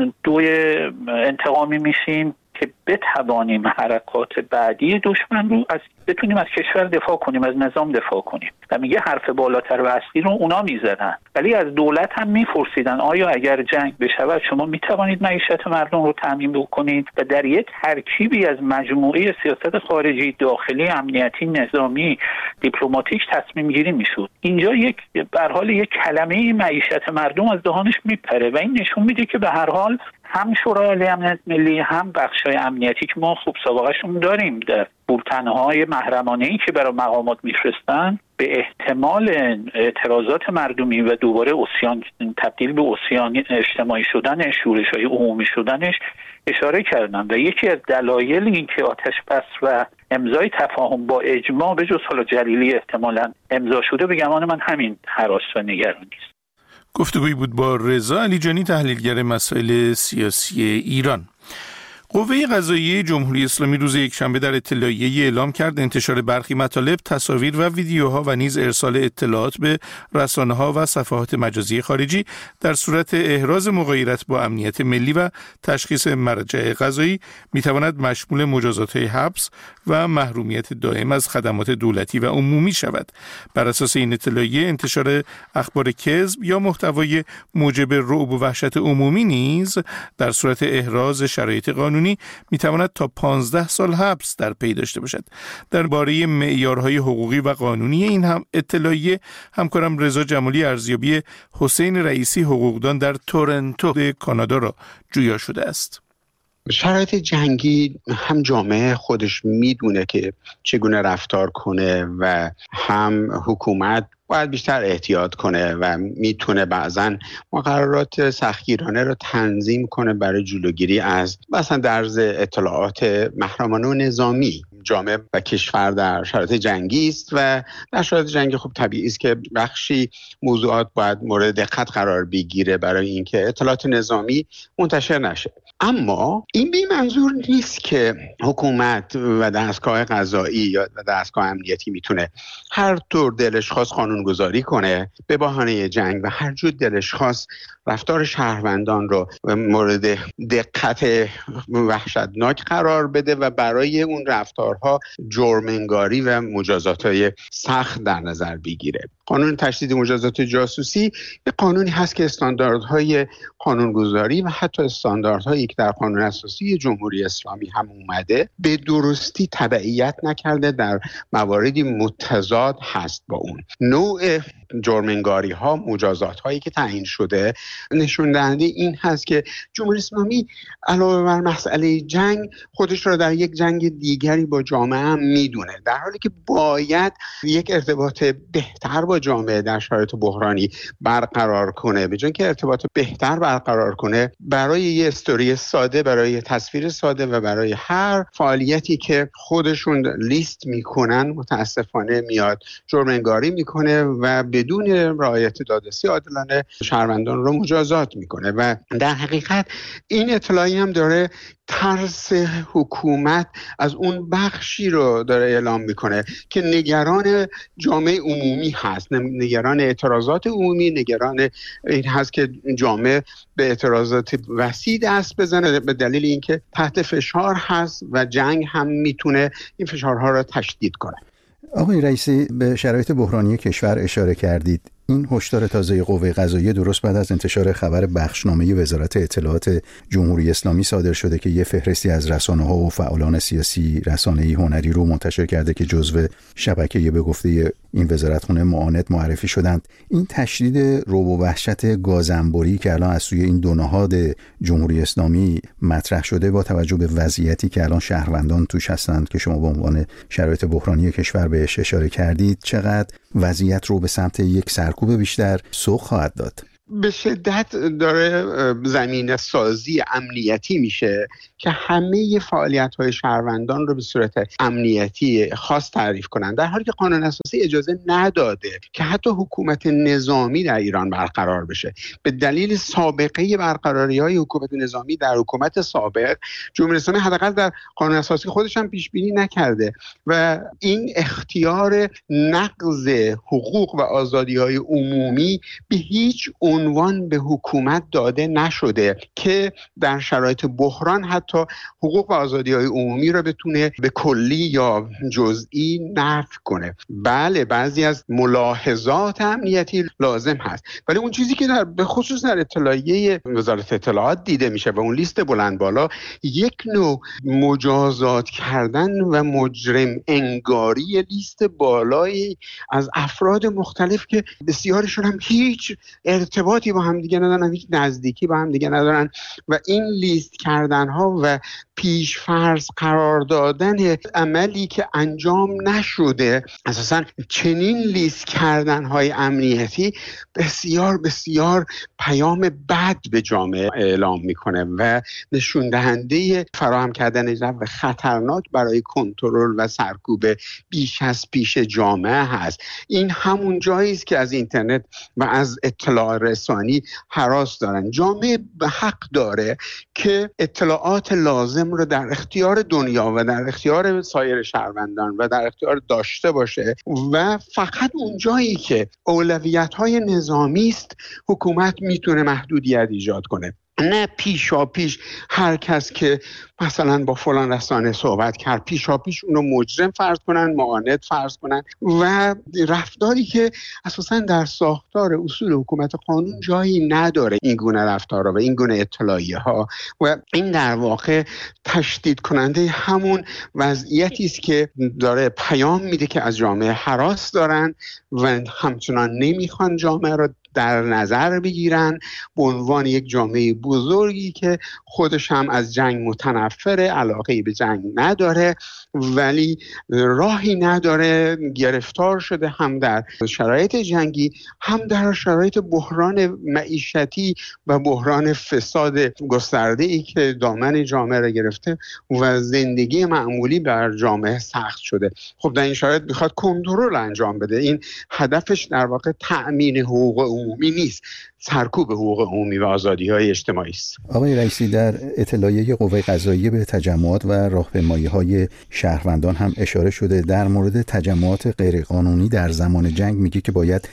دوی انتقامی میشیم که بتوانیم حرکات بعدی دشمن رو از بتونیم از کشور دفاع کنیم، از نظام دفاع کنیم. و میگه حرف بالاتر و اصلی رو اونا میزدن، ولی از دولت هم میپرسیدن آیا اگر جنگ بشود شما میتوانید معیشت مردم رو تامین بکنید؟ و در یک ترکیبی از مجموعه سیاست خارجی، داخلی، امنیتی، نظامی، دیپلماتیک تصمیم گیری میشد. اینجا یک به هر حال یک کلمه معیشت مردم از دهانش میپره و این نشون میده که به هر حال هم شورای امنیت ملی هم بخشای امنیتی که ما خوب سابقهشون داریم در بولتن‌های محرمانه‌ای که برای مقامات میفرستن، به احتمال اعتراضات مردمی و دوباره عصیان تبدیل به عصیان اجتماعی شدن، شورش‌های عمومی شدنش اشاره کردن. و یکی از دلایل این که آتش بس و امضای تفاهم با اجماع به جز حالا جلیلی احتمالاً امضا شده، به گمان من همین هراس و نگرانی است. گفتگویی بود با رضا علیجانی، تحلیلگر مسائل سیاسی ایران. قوه قضاییه جمهوری اسلامی روز یکشنبه در اطلاعیه‌ای اعلام کرد انتشار برخی مطالب، تصاویر و ویدیوها و نیز ارسال اطلاعات به رسانه‌ها و صفحات مجازی خارجی در صورت احراز مغایرت با امنیت ملی و تشخیص مرجع قضایی می‌تواند مشمول مجازات‌های حبس و محرومیت دائم از خدمات دولتی و عمومی شود. بر اساس این اطلاعیه انتشار اخبار کذب یا محتوای موجب رعب و وحشت عمومی نیز در صورت احراز شرایط قانونی میتواند تا پانزده سال حبس در پی داشته باشد. درباره معیارهای حقوقی و قانونی این هم اطلاعیه همکارم رضا جمالی ارزیابی حسین رئیسی حقوقدان در تورنتو کانادا را جویا شده است. شرایط جنگی هم جامعه خودش میدونه که چگونه رفتار کنه و هم حکومت باید بیشتر احتیاط کنه و میتونه بعضن مقررات سختگیرانه رو تنظیم کنه برای جلوگیری از مثلا درز اطلاعات محرمانه و نظامی. جامعه و کشور در شرایط جنگی است و در شرایط جنگی خب طبیعی است که بخشی موضوعات باید مورد دقت قرار بگیره برای اینکه اطلاعات نظامی منتشر نشه. اما این بی منظور نیست که حکومت و دستگاه قضایی یا دستگاه امنیتی میتونه هر طور دلش خواست قانونگذاری کنه به بهانه جنگ و هر جور دلش خواست رفتار شهروندان رو مورد دقت وحشتناک قرار بده و برای اون رفتارها جرم‌انگاری و مجازات‌های سخت در نظر بگیره. قانون تشدید مجازات جاسوسی به قانونی هست که استانداردهای قانونگذاری و حتی استانداردهایی که در قانون اساسی جمهوری اسلامی هم اومده به درستی تبعیت نکرده، در مواردی متضاد هست با اون. نوع جرم‌انگاری ها، مجازات هایی که تعیین شده نشون دهنده این هست که جمهوری اسلامی علاوه بر مسئله جنگ خودش را در یک جنگ دیگری با جامعه هم میدونه، در حالی که باید یک ارتباط بهتر با جامعه در شرایط بحرانی برقرار کنه. به جای اینکه ارتباط بهتر برقرار کنه، برای یه استوری ساده، برای یه تصویر ساده و برای هر فعالیتی که خودشون لیست میکنن متاسفانه میاد جرم‌انگاری میکنه و بدون رعایت دادرسی عادلانه شهروندان رو مجازات میکنه و در حقیقت این اطلاعی هم داره ترس حکومت از اون بخشی رو داره اعلام میکنه که نگران جامعه عمومی هست، نگران اعتراضات عمومی، نگران این هست که جامعه به اعتراضات وسیع دست بزنه به دلیل اینکه تحت فشار هست و جنگ هم میتونه این فشارها رو تشدید کنه. آقای رئیسی، به شرایط بحرانی کشور اشاره کردید. این هشدار تازه قوه قضاییه درست بعد از انتشار خبر بخشنامه وزارت اطلاعات جمهوری اسلامی صادر شده که یه فهرستی از رسانه‌ها و فعالان سیاسی، رسانه‌ای، هنری رو منتشر کرده که جزو شبکه به گفته این وزارتخونه معاند معرفی شدند. این تشدید رعب و وحشت گازنبوری که الان از سوی این دو نهاد جمهوری اسلامی مطرح شده با توجه به وضعیتی که الان شهروندان توش هستند که شما به عنوان شرایط بحرانی کشور بهش اشاره کردید، چقدر وضعیت رو به سمت یک سرکوب بیشتر سوق خواهد داد؟ به شدت داره زمینه سازی امنیتی میشه که همه فعالیت‌های شهروندان رو به صورت امنیتی خاص تعریف کنند، در حالی که قانون اساسی اجازه نداده که حتی حکومت نظامی در ایران برقرار بشه. به دلیل سابقه برقراری‌های حکومت نظامی در حکومت سابق، جمهوری اسلامی حداقل در قانون اساسی خودش هم پیش بینی نکرده و این اختیار نقض حقوق و آزادی‌های عمومی به هیچ عنوان به حکومت داده نشده که در شرایط بحران حتی حقوق و آزادی‌های عمومی را بتونه به کلی یا جزئی نفی کنه. بله، بعضی از ملاحظات امنیتی لازم هست، ولی اون چیزی که در به خصوص در اطلاعیه وزارت اطلاعات دیده میشه و اون لیست بلند بالا، یک نوع مجازات کردن و مجرم انگاری لیست بالایی از افراد مختلف که بسیارشون هم هیچ ارتباطی با هم دیگه ندارن، هیچ نزدیکی با هم دیگه ندارن و این لیست کردن ها و پیش فرض قرار دادن عملی که انجام نشده، اساساً چنین لیست کردن های امنیتی بسیار بسیار پیام بد به جامعه اعلام میکنه و نشون دهنده فراهم کردن جو خطرناک برای کنترل و سرکوب بیش از پیش جامعه هست. این همون جایی است که از اینترنت و از اطلاع رسانی هراس دارن. جامعه به حق داره که اطلاعات لازم رو در اختیار دنیا و در اختیار سایر شهروندان و در اختیار داشته باشه و فقط اون جایی که اولویت‌های نظامی است حکومت میتونه محدودیت ایجاد کنه، نه پیشا پیش هر کس که مثلا با فلان رسانه صحبت کرد پیشا پیش اونو مجرم فرض کنن، معاند فرض کنن و رفتاری که اساسا در ساختار اصول حکومت قانون جایی نداره این گونه رفتارها و این گونه اطلاعیه ها و این در واقع تشدید کننده همون وضعیتی است که داره پیام میده که از جامعه هراس دارن و همچنان نمیخوان جامعه رو در نظر بگیرن به عنوان یک جامعه بزرگی که خودش هم از جنگ متنفره، علاقه‌ای به جنگ نداره ولی راهی نداره، گرفتار شده هم در شرایط جنگی هم در شرایط بحران معیشتی و بحران فساد گسترده‌ای که دامن جامعه را گرفته و زندگی معمولی بر جامعه سخت شده. خب در این شرایط میخواد کنترل انجام بده. این هدفش در واقع تأمین حقوق عمومی نیست، سرکوب حقوق عمومی و آزادی‌های اجتماعی است. آقای رئیسی، در اطلاعیه قوه قضاییه به تجمعات و راهپیمایی‌های شهروندان هم اشاره شده. در مورد تجمعات غیرقانونی در زمان جنگ میگه که باید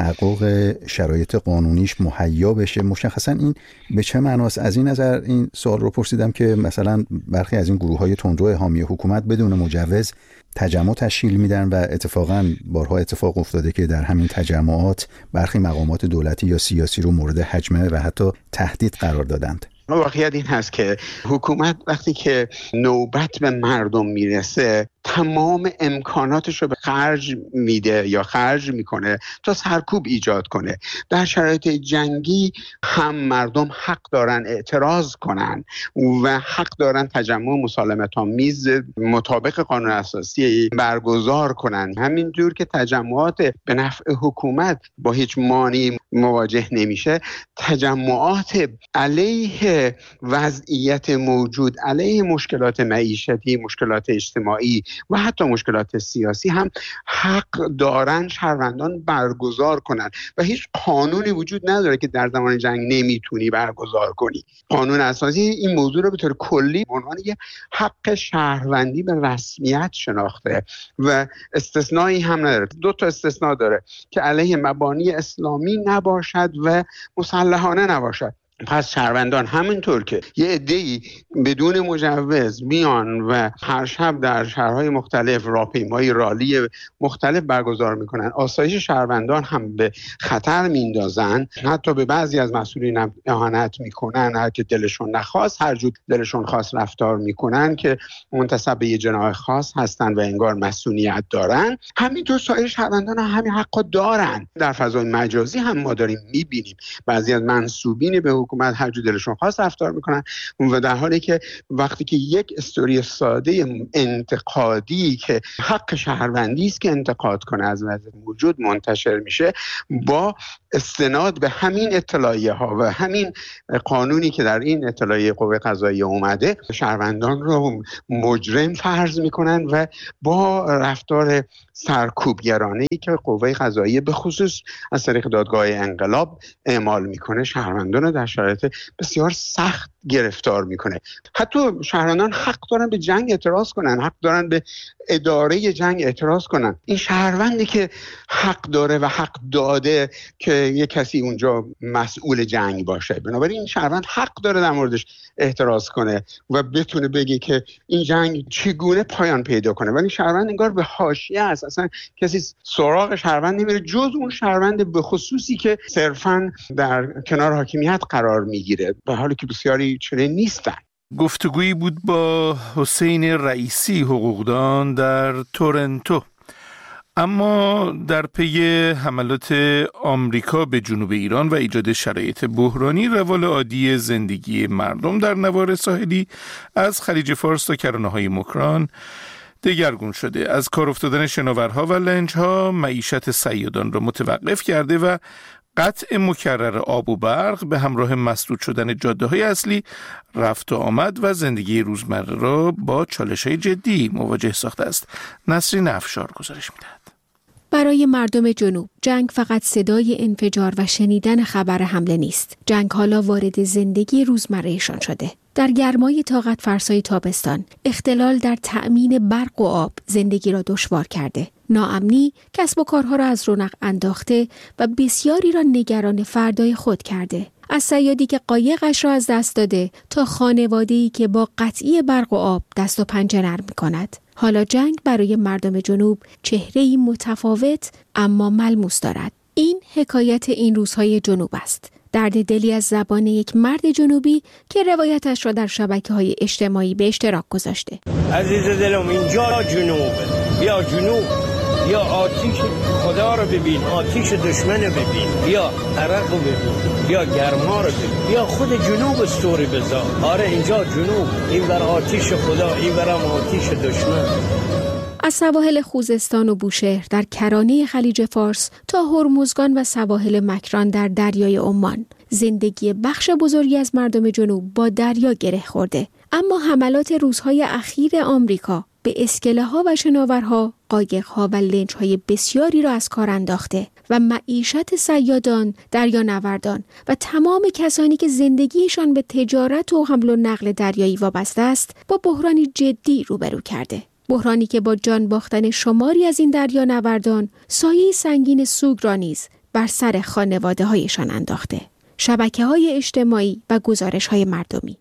تحقق شرایط قانونیش مهیا بشه. مشخصا این به چه معناست؟ از این نظر این سوال رو پرسیدم که مثلا برخی از این گروه‌های تندرو حامی حکومت بدون مجوز تجمع تشکیل میدن و اتفاقا بارها اتفاق افتاده که در همین تجمعات برخی مقامات دولتی یا سیاسی رو مورد هجمه و حتی تهدید قرار دادند. واقعیت این هست که حکومت وقتی که نوبت به مردم میرسه تمام امکاناتش رو به خرج میده یا خرج میکنه تا سرکوب ایجاد کنه. در شرایط جنگی هم مردم حق دارن اعتراض کنن و حق دارن تجمع مسالمت آمیز مطابق قانون اساسی برگزار کنن. همینجور که تجمعات به نفع حکومت با هیچ مانعی مواجه نمیشه، تجمعات علیه وضعیت موجود، علیه مشکلات معیشتی، مشکلات اجتماعی و حتی مشکلات سیاسی هم حق دارن شهروندان برگزار کنن و هیچ قانونی وجود نداره که در زمان جنگ نمیتونی برگزار کنی. قانون اساسی این موضوع رو به طور کلی به عنوان یه حق شهروندی به رسمیت شناخته و استثنایی هم نداره. دو تا استثناء داره که علیه مبانی اسلامی نباشد و مسلحانه نباشد. پس شهروندان همینطور که یه عده‌ای بدون مجوز میان و هر شب در شهرهای مختلف راهپیمایی رالی مختلف برگزار میکنن، آسایش شهروندان هم به خطر میندازن، حتی به بعضی از مسئولین اهانت میکنن، هر که دلشون نخواست هر جور دلشون خواست رفتار میکنن که منتسب به یه جناح خاص هستن و انگار مسئولیت دارن. همینطور سایر شهروندان هم همین حقا دارن. در فضای مجازی هم ما داریم میبینیم بعضی از منسوبین به حکومت هر جو دلشون خواست رفتار میکنن و در حالی که وقتی که یک استوری ساده انتقادی که حق شهروندی است که انتقاد کنه از وضع موجود منتشر میشه، با استناد به همین اطلاعیه ها و همین قانونی که در این اطلاعیه قوه قضاییه اومده شهروندان رو مجرم فرض میکنن و با رفتار سرکوبگرانه‌ای که قوه قضاییه به خصوص از طریق دادگاه انقلاب اعمال میکنه شهروندان رو در شرایط بسیار سخت گرفتار میکنه. حتی شهروندان حق دارن به جنگ اعتراض کنن، حق دارن به اداره جنگ اعتراض کنن. این شهروندی که حق داره و حق داده که یک کسی اونجا مسئول جنگ باشه، بنابراین این شهروند حق داره در موردش اعتراض کنه و بتونه بگه که این جنگ چگونه پایان پیدا کنه. ولی شهروند انگار به حاشیه است، اصلا کسی سراغ شهروند نمیره جز اون شهروند به خصوصی که صرفاً در کنار حاکمیت قرار میگیره، به حالی که بسیاری چنین نیستن. گفتگویی بود با حسین رئیسی حقوقدان در تورنتو. اما در پی حملات آمریکا به جنوب ایران و ایجاد شرایط بحرانی، روال عادی زندگی مردم در نوار ساحلی از خلیج فارس تا کرانه‌های مکران دگرگون شده. از کار افتادن شناورها و لنج‌ها معیشت صیادان را متوقف کرده و قطع مکرر آب و برق به همراه مسدود شدن جاده‌های اصلی رفت و آمد و زندگی روزمره را با چالش‌های جدی مواجه ساخته است. نسرین افشار گزارش می‌دهد. برای مردم جنوب جنگ فقط صدای انفجار و شنیدن خبر حمله نیست. جنگ حالا وارد زندگی روزمرهشان شده. در گرمای طاقت فرسای تابستان، اختلال در تأمین برق و آب زندگی را دشوار کرده. ناامنی کسب و کارها را از رونق انداخته و بسیاری را نگران فردای خود کرده. از صیادی که قایقش را از دست داده تا خانواده‌ای که با قطعی برق و آب دست و پنجه نرم می‌کند. حالا جنگ برای مردم جنوب چهره‌ای متفاوت اما ملموس دارد. این حکایت این روزهای جنوب است. درد دلی از زبان یک مرد جنوبی که روایتش را در شبکه‌های اجتماعی به اشتراک گذاشته. عزیز دلم اینجا جنوب، بیا جنوب، بیا آتیش خدا رو ببین، آتیش دشمن رو ببین، بیا عرق رو ببین، بیا گرما رو ببین، بیا خود جنوب استوری بذار. آره اینجا جنوب، این بر آتیش خدا، این برم آتیش دشمن. از سواحل خوزستان و بوشهر در کرانه خلیج فارس تا هرمزگان و سواحل مکران در دریای عمان، زندگی بخش بزرگی از مردم جنوب با دریا گره خورده. اما حملات روزهای اخیر آمریکا به اسکله‌ها و شناورها، قایق‌ها و لنج‌های بسیاری را از کار انداخته و معیشت صیادان، دریانوردان و تمام کسانی که زندگیشان به تجارت و حمل و نقل دریایی وابسته است با بحرانی جدی روبرو کرده. بحرانی که با جان باختن شماری از این دریانوردان سایه سنگین سوگ را نیز بر سر خانواده‌هایشان انداخته. شبکه‌های اجتماعی و گزارش‌های مردمی.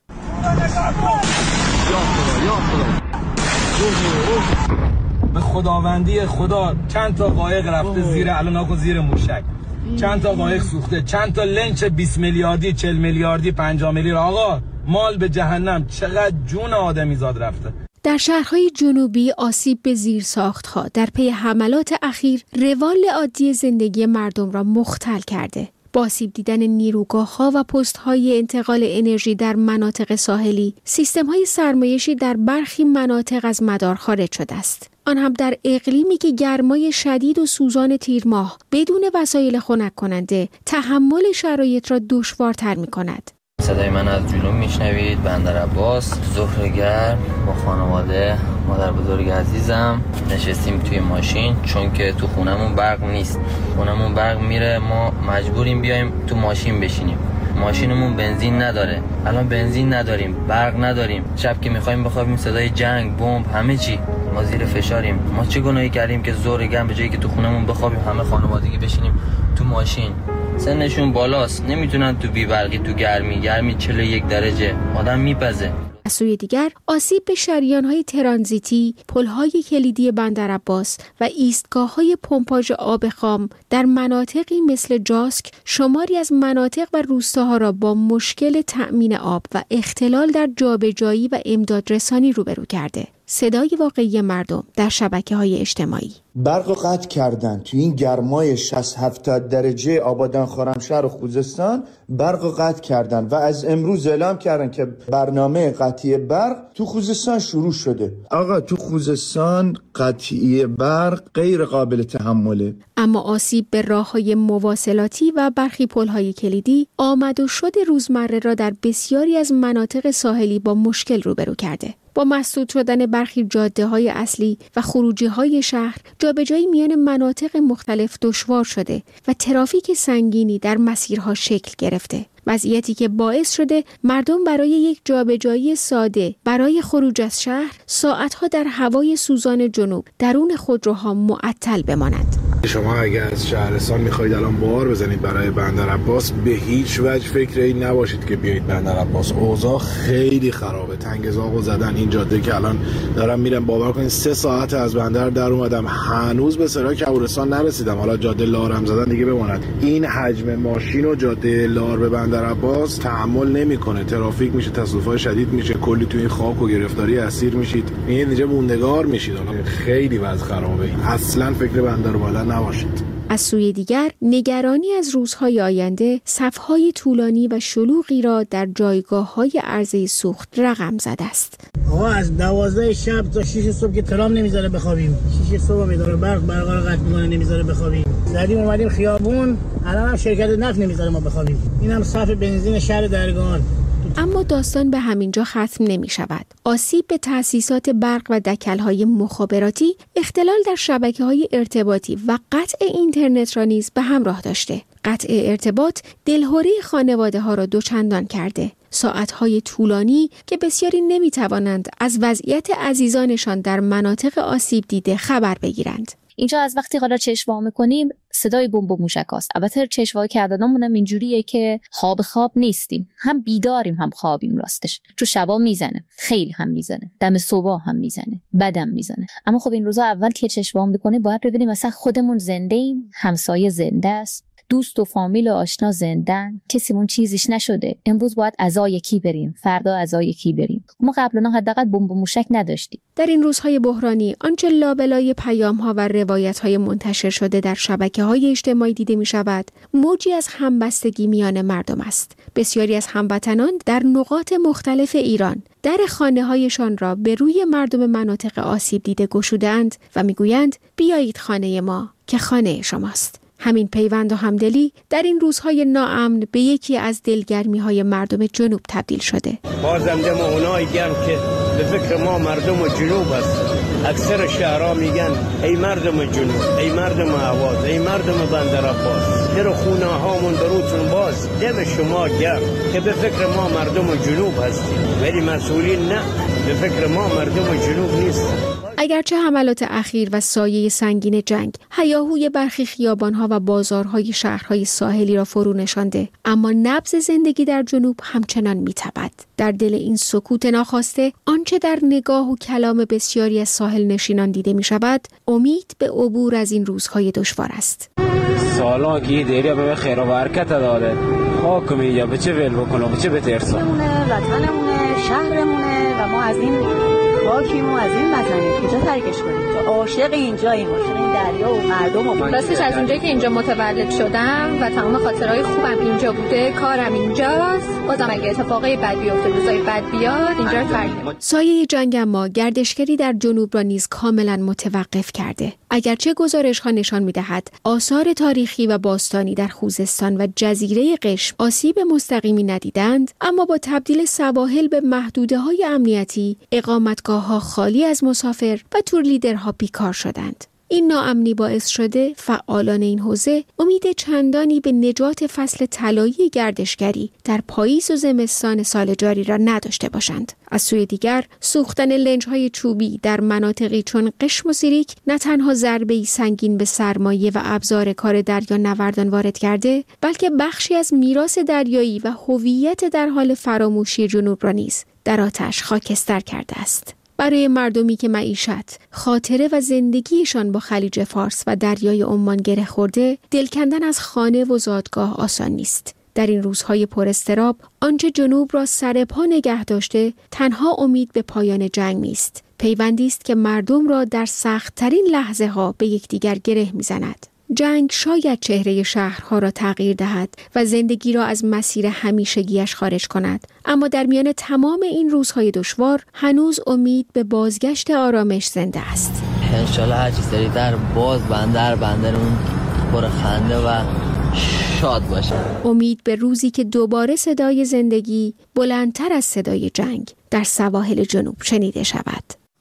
به خداوندی خدا چند تا قایق رفته زیر الاناکو زیر موشک، چند تا قایق سوخته، چند تا لنچ بیست میلیاردی، چهل میلیاردی، پنجاه میلیارد. آقا مال به جهنم، چقدر جون آدمیزاد رفته. در شهرهای جنوبی آسیب به زیرساخت‌ها در پی حملات اخیر روال عادی زندگی مردم را مختل کرده. با آسیب دیدن نیروگاه‌ها و پست‌های انتقال انرژی در مناطق ساحلی، سیستم‌های سرمایشی در برخی مناطق از مدار خارج شده است. آن هم در اقلیمی که گرمای شدید و سوزان تیر ماه بدون وسایل خنک کننده تحمل شرایط را دشوارتر می‌کند. صدای من از جنوب میشنوید. بندر عباس، ظهر گرم با خانواده، مادر بزرگ عزیزم نشستیم توی ماشین چون که تو خونمون برق نیست. خونمون برق میره، ما مجبوریم بیایم تو ماشین بشینیم. ماشینمون بنزین نداره، الان بنزین نداریم، برق نداریم. شب که میخوایم بخوابیم صدای جنگ، بمب، همه چی. ما زیر فشاریم. ما چه گناهی کردیم که ظهر گرم به جایی که تو خونمون بخوابیم همه خانوادگی بشینیم تو ماشین؟ سنشون بالاست، نمیتونن تو بیبرقی، تو گرمی گرمی چهل و یک درجه آدم میپزه. از سوی دیگر آسیب به شریان‌های ترانزیتی، پل‌های کلیدی بندر عباس و ایستگاه‌های پمپاژ آب خام در مناطقی مثل جاسک شماری از مناطق و روستاها را با مشکل تأمین آب و اختلال در جابجایی و امدادرسانی روبرو کرده. صدای واقعی مردم در شبکه‌های اجتماعی. برق قطع کردن تو این گرمای شصت هفتاد درجه آبادان، خرمشهر و خوزستان برق قطع کردن و از امروز اعلام کردن که برنامه قطعی برق تو خوزستان شروع شده. آقا تو خوزستان قطعی برق غیر قابل تحمله. اما آسیب به راه‌های مواصلاتی و برخی پل‌های کلیدی آمد و شد روزمره را در بسیاری از مناطق ساحلی با مشکل روبرو کرده. با مسدود شدن برخی جاده‌های اصلی و خروجی‌های شهر، جابجایی میان مناطق مختلف دشوار شده و ترافیک سنگینی در مسیرها شکل گرفته. وضعیتی که باعث شده مردم برای یک جابجایی ساده برای خروج از شهر ساعتها در هوای سوزان جنوب درون خودروها معطل بمانند. شما اگر از شهرستان میخواید الان بار بزنید برای بندر عباس، به هیچ وجه فکر این نباشید که بیایید بندر عباس. اوضاع خیلی خرابه. تنگزاغو زدن این جاده که الان دارم میرم، باور کنید سه ساعت از بندر در اومدم هنوز به سرای کبورستان نرسیدم. حالا جاده لارم زدن دیگه بماند. این حجم ماشین و جاده لار به بندر عباس تحمل نمیکنه. ترافیک میشه، تصادفات شدید میشه، کلی تو این خاک و گرفتاری اسیر میشید. این اینجا موندگار میشید. خیلی وضع خرابه. اصلا فکر بندر بالا نباشید. از سوی دیگر نگرانی از روزهای آینده صفهای طولانی و شلوغی را در جایگاه‌های عرضه سوخت رقم زده است. آقا از دوازده شب تا شش صبح که ترام نمیذاره بخوابیم. شش صبح میذاره برق برق رو قطع میکنه، نمیذاره بخوابیم. زدیم اومدیم خیابون، الان هم شرکت نفت نمیذاره ما بخوابیم. اینم صف بنزین شهر درگان. اما داستان به همینجا ختم نمی شود. آسیب به تأسیسات برق و دکل‌های مخابراتی، اختلال در شبکه‌های ارتباطی و قطع اینترنت را نیز به همراه داشته. قطع ارتباط دلهره خانواده‌ها را دوچندان کرده. ساعت‌های طولانی که بسیاری نمی‌توانند از وضعیت عزیزانشان در مناطق آسیب دیده خبر بگیرند. اینجا از وقتی حالا چشم وا می‌کنیم صدای بمب و موشکاست. البته چشم وا کردنمون هم اینجوریه که خواب خواب نیستیم، هم بیداریم هم خوابیم. راستش تو شبا میزنه، خیلی هم میزنه، دم صبح هم میزنه، بدم میزنه. اما خب این روزا اول که چشم وا می‌کنیم باید ببینیم مثلا خودمون زنده ایم، همسایه زنده است، دوست و فامیل و آشنا زندن، کسیمون چیزیش نشده. امروز باید عزای کی بریم، فردا عزای کی بریم. ما قبلا حداقل بمب و موشک نداشتیم. در این روزهای بحرانی آنچه لابلای پیام‌ها و روایت‌های منتشر شده در شبکه‌های اجتماعی دیده می‌شود، موجی از همبستگی میان مردم است. بسیاری از هموطنان در نقاط مختلف ایران در خانه‌هایشان را به روی مردم مناطق آسیب دیده گشودند و می‌گویند بیایید خانه ما که خانه شماست. همین پیوند و همدلی در این روزهای ناامن به یکی از دلگرمی‌های مردم جنوب تبدیل شده. بازم دم اونایی گرم که به فکر ما مردم جنوب است. اکثر شهرها میگن ای مردم جنوب، ای مردم اهواز، ای مردم بندر عباس، در خونه هامون بروتون باز. دم شما گرم که به فکر ما مردم جنوب هستیم، ولی مسئولین نه، به فکر ما مردم جنوب نیستن. اگرچه حملات اخیر و سایه سنگین جنگ هیاهوی برخی خیابان‌ها و بازارهای شهرهای ساحلی را فرو نشانده، اما نبض زندگی در جنوب همچنان می‌تپد. در دل این سکوت ناخواسته آنچه در نگاه و کلام بسیاری از ساحل نشینان دیده می‌شود، امید به عبور از این روزهای دشوار است. سالان که دیریا به خیر و برکت داره، خاک میگه به چه ول بکنه، به چه بترسه. وطنمونه، شهرمونه و ما از این خاکیمو از این بزنیم کجا ترکش کنیم؟ تو عاشق اینجاییم، عاشق این دریا و مردم و راستش از اونجایی که اینجا متولد شدم و تمام خاطرهای خوبم اینجا بوده، کارم اینجاست، بازم اگه اتفاقای بد بیفته، روزای بد بیاد، اینجا رو ترک نمی‌کنم. سایه جنگ اما گردشگری در جنوب را نیز کاملا متوقف کرده. اگرچه گزارش‌ها نشان می‌دهد آثار تاریخی و باستانی در خوزستان و جزیره قشم آسیب مستقیمی ندیدند، اما با تبدیل سواحل به محدوده‌های امنیتی، اقامتگاه‌ها خالی از مسافر و تور لیدرها بیکار شدند. این ناامنی باعث شده فعالان این حوزه امید چندانی به نجات فصل طلایی گردشگری در پاییز و زمستان سال جاری را نداشته باشند. از سوی دیگر سوختن لنج‌های چوبی در مناطقی چون قشم و سیریک نه تنها ضربه‌ای سنگین به سرمایه و ابزار کار دریا نوردان وارد کرده، بلکه بخشی از میراث دریایی و هویت در حال فراموشی جنوب را نیز در آتش خاکستر کرده است. برای مردمی که معیشت، خاطره و زندگیشان با خلیج فارس و دریای عمان گره خورده، دل کندن از خانه و زادگاه آسان نیست. در این روزهای پر اضطراب، آنچه جنوب را سر پا نگه داشته، تنها امید به پایان جنگ نیست. پیوندی است که مردم را در سخت‌ترین لحظه ها به یکدیگر گره می‌زند. جنگ شاید چهره شهرها را تغییر دهد و زندگی را از مسیر همیشگیش خارج کند، اما در میان تمام این روزهای دشوار هنوز امید به بازگشت آرامش زنده است. انشالله هر چی سری در باز بندر بندرمون پر خنده و شاد باشه. امید به روزی که دوباره صدای زندگی بلندتر از صدای جنگ در سواحل جنوب شنیده شود.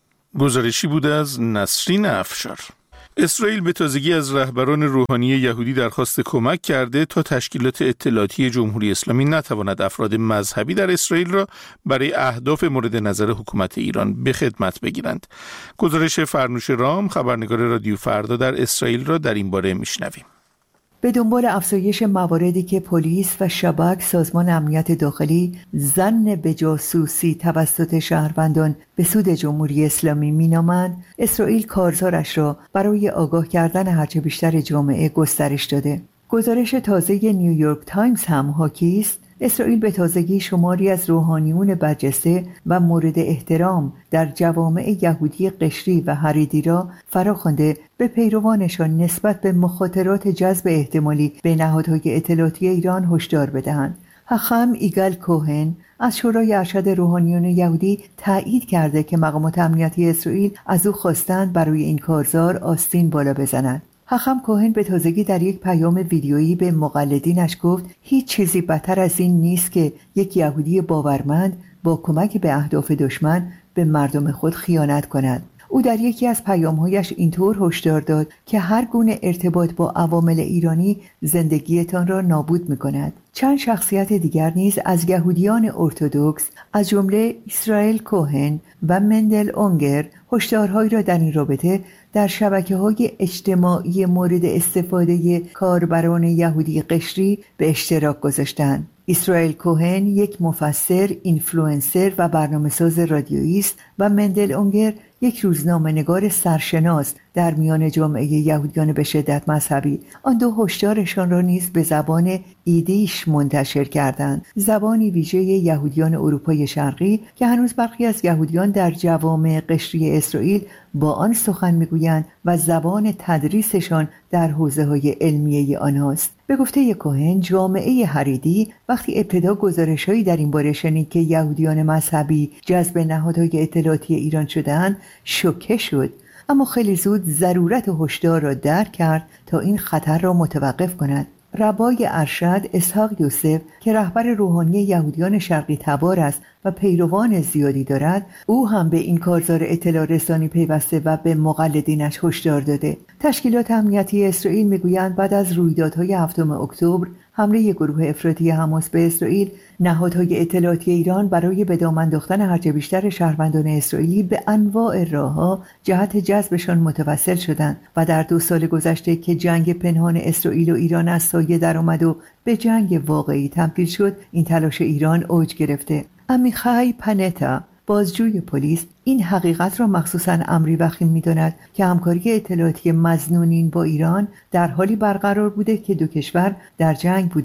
گزارشی بود از نسرین افشار. اسرائیل به تازگی از رهبران روحانی یهودی درخواست کمک کرده تا تشکیلات اطلاعاتی جمهوری اسلامی نتواند افراد مذهبی در اسرائیل را برای اهداف مورد نظر حکومت ایران به خدمت بگیرند. گزارش فرنوش رام، خبرنگار رادیو فردا در اسرائیل، را در این باره میشنویم. به دنبال افزایش مواردی که پلیس و شباک سازمان امنیت داخلی ظن به جاسوسی توسط شهروندان به سود جمهوری اسلامی مینامند، اسرائیل کارزارش را برای آگاه کردن هرچه بیشتر جامعه گسترش داده. گزارش تازه نیویورک تایمز هم حاکی است اسرائیل به تازگی شماری از روحانیون برجسته و مورد احترام در جوامع یهودی قشری و حریدی را فراخوانده به پیروانشان نسبت به مخاطرات جذب احتمالی به نهادهای اطلاعاتی ایران هشدار بدهند. حخام ایگل کوهن از شورای ارشد روحانیون یهودی تایید کرده که مقامات امنیتی اسرائیل از او خواستند برای این کارزار آستین بالا بزنند. حخام کوهن به تازگی در یک پیام ویدیویی به مقلدینش گفت هیچ چیزی بدتر از این نیست که یک یهودی باورمند با کمک به اهداف دشمن به مردم خود خیانت کند. او در یکی از پیام‌هایش اینطور هشدار داد که هر گونه ارتباط با عوامل ایرانی زندگیتان را نابود می‌کند. چند شخصیت دیگر نیز از یهودیان ارتدوکس از جمله اسرائیل کوهن و مندل اونگر هشدارهایی را در این رابطه در شبکه‌های اجتماعی مورد استفاده کاربران یهودی قشری به اشتراک گذاشتند. اسرائیل کوهن یک مفسر، اینفلوئنسر و برنامه‌ساز رادیویی است و مندل اونگر یک روزنامه‌نگار سرشناس در میان جامعه یهودیان به شدت مذهبی. آن دو هشدارشان را نیز به زبان ایدیش منتشر کردند، زبانی ویژه یهودیان اروپای شرقی که هنوز برخی از یهودیان در جوامع قشری اسرائیل با آن سخن میگویند و زبان تدریسشان در حوزه‌های علمیه آنهاست. به گفته کوهن، جامعه حریدی وقتی ابتدا گزارش‌هایی در این باره شنید که یهودیان مذهبی جذب نهادهای اطلاعاتی ایران شده‌اند، شوکه شد، اما خیلی زود ضرورت هشدار را درک کرد تا این خطر را متوقف کند. ربای ارشد اسحاق یوسف که رهبر روحانی یهودیان شرقی تبار است و پیروان زیادی دارد، او هم به این کارزار اطلاع رسانی پیوسته و به مقلدینش هشدار داده. تشکیلات امنیتی اسرائیل میگویند بعد از رویدادهای هفتم اکتبر، حمله گروه افراطی حماس به اسرائیل، نهادهای اطلاعاتی ایران برای به دام انداختن هرچه بیشتر شهروندان اسرائیلی به انواع راه‌ها جهت جذبشان متوسل شدند و در دو سال گذشته که جنگ پنهان اسرائیل و ایران از سایه درآمد و به جنگ واقعی تبدیل شد، این تلاش ایران اوج گرفته. امیخای پنتا، بازجوی پلیس، این حقیقت را مخصوصاً امری وخیم می‌داند که همکاری اطلاعاتی مظنونین با ایران در حالی برقرار بوده که دو کشور در جنگ بودند.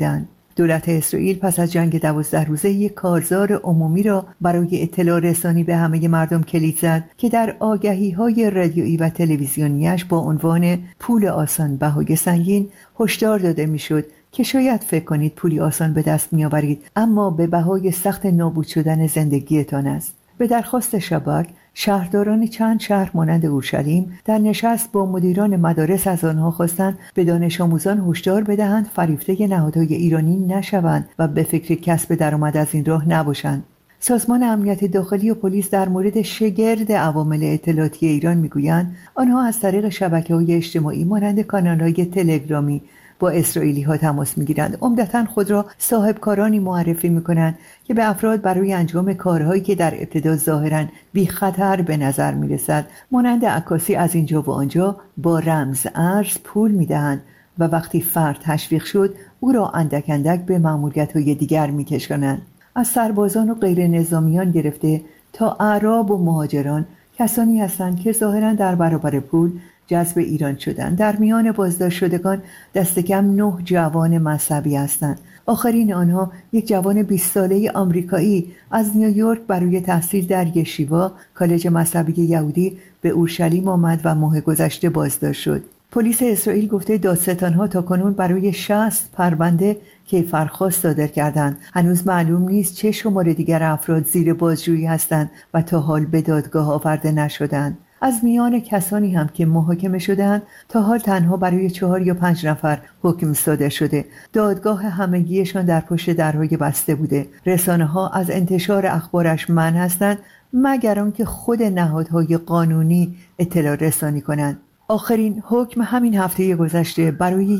دولت اسرائیل پس از جنگ دوازده روزه یک کارزار عمومی را برای اطلاع رسانی به همه مردم کلید زد که در آگهی‌های رادیویی و تلویزیونیش با عنوان پول آسان بهای سنگین هشدار داده میشد که شاید فکر کنید پولی آسان به دست می‌آورید، اما به بهای سخت نابود شدن زندگیتان است. به درخواست شباک، شهرداران چند شهر مانند اورشلیم در نشست با مدیران مدارس از آنها خواستند به دانش آموزان هشدار بدهند فریفته نهادهای ایرانی نشوند و به فکر کسب درآمد از این راه نباشند. سازمان امنیت داخلی و پلیس در مورد شگرد عوامل اطلاعاتی ایران میگویند آنها از طریق شبکه‌های اجتماعی مانند کانال‌های تلگرامی با اسرائیلی ها تماس میگیرند. عمدتاً خود را صاحب کارانی معرفی میکنند که به افراد برای انجام کارهایی که در ابتدا ظاهراً بی خطر به نظر میرسد مانند عکاسی از اینجا و آنجا با رمز ارز پول میدهند و وقتی فرد تشویق شد او را اندک اندک به مأموریت‌های دیگر میکشانند. از سربازان و غیر نظامیان گرفته تا اعراب و مهاجران کسانی هستند که ظاهراً در برابر پول جذب ایران شدند. در میان بازداشت شدگان دست کم نه جوان مذهبی هستند. آخرین آنها یک جوان بیست ساله آمریکایی از نیویورک برای تحصیل در یشیوا کالج مذهبی یهودی به اورشلیم آمد و ماه گذشته بازداشت شد. پلیس اسرائیل گفته دادستان‌ها تاکنون برای شصت پرونده کیفرخواست صادر کردند. هنوز معلوم نیست چه شمار دیگر افراد زیر بازجویی هستند و تا حال به دادگاه آورده نشدند. از میان کسانی هم که محاکمه شدند تا حال تنها برای چهار یا پنج نفر حکم صادر شده. دادگاه همگیشان در پشت درهای بسته بوده. رسانه‌ها از انتشار اخبارش منع هستند مگر آنکه خود نهادهای قانونی اطلاع رسانی کنند. آخرین حکم همین هفته گذشته برای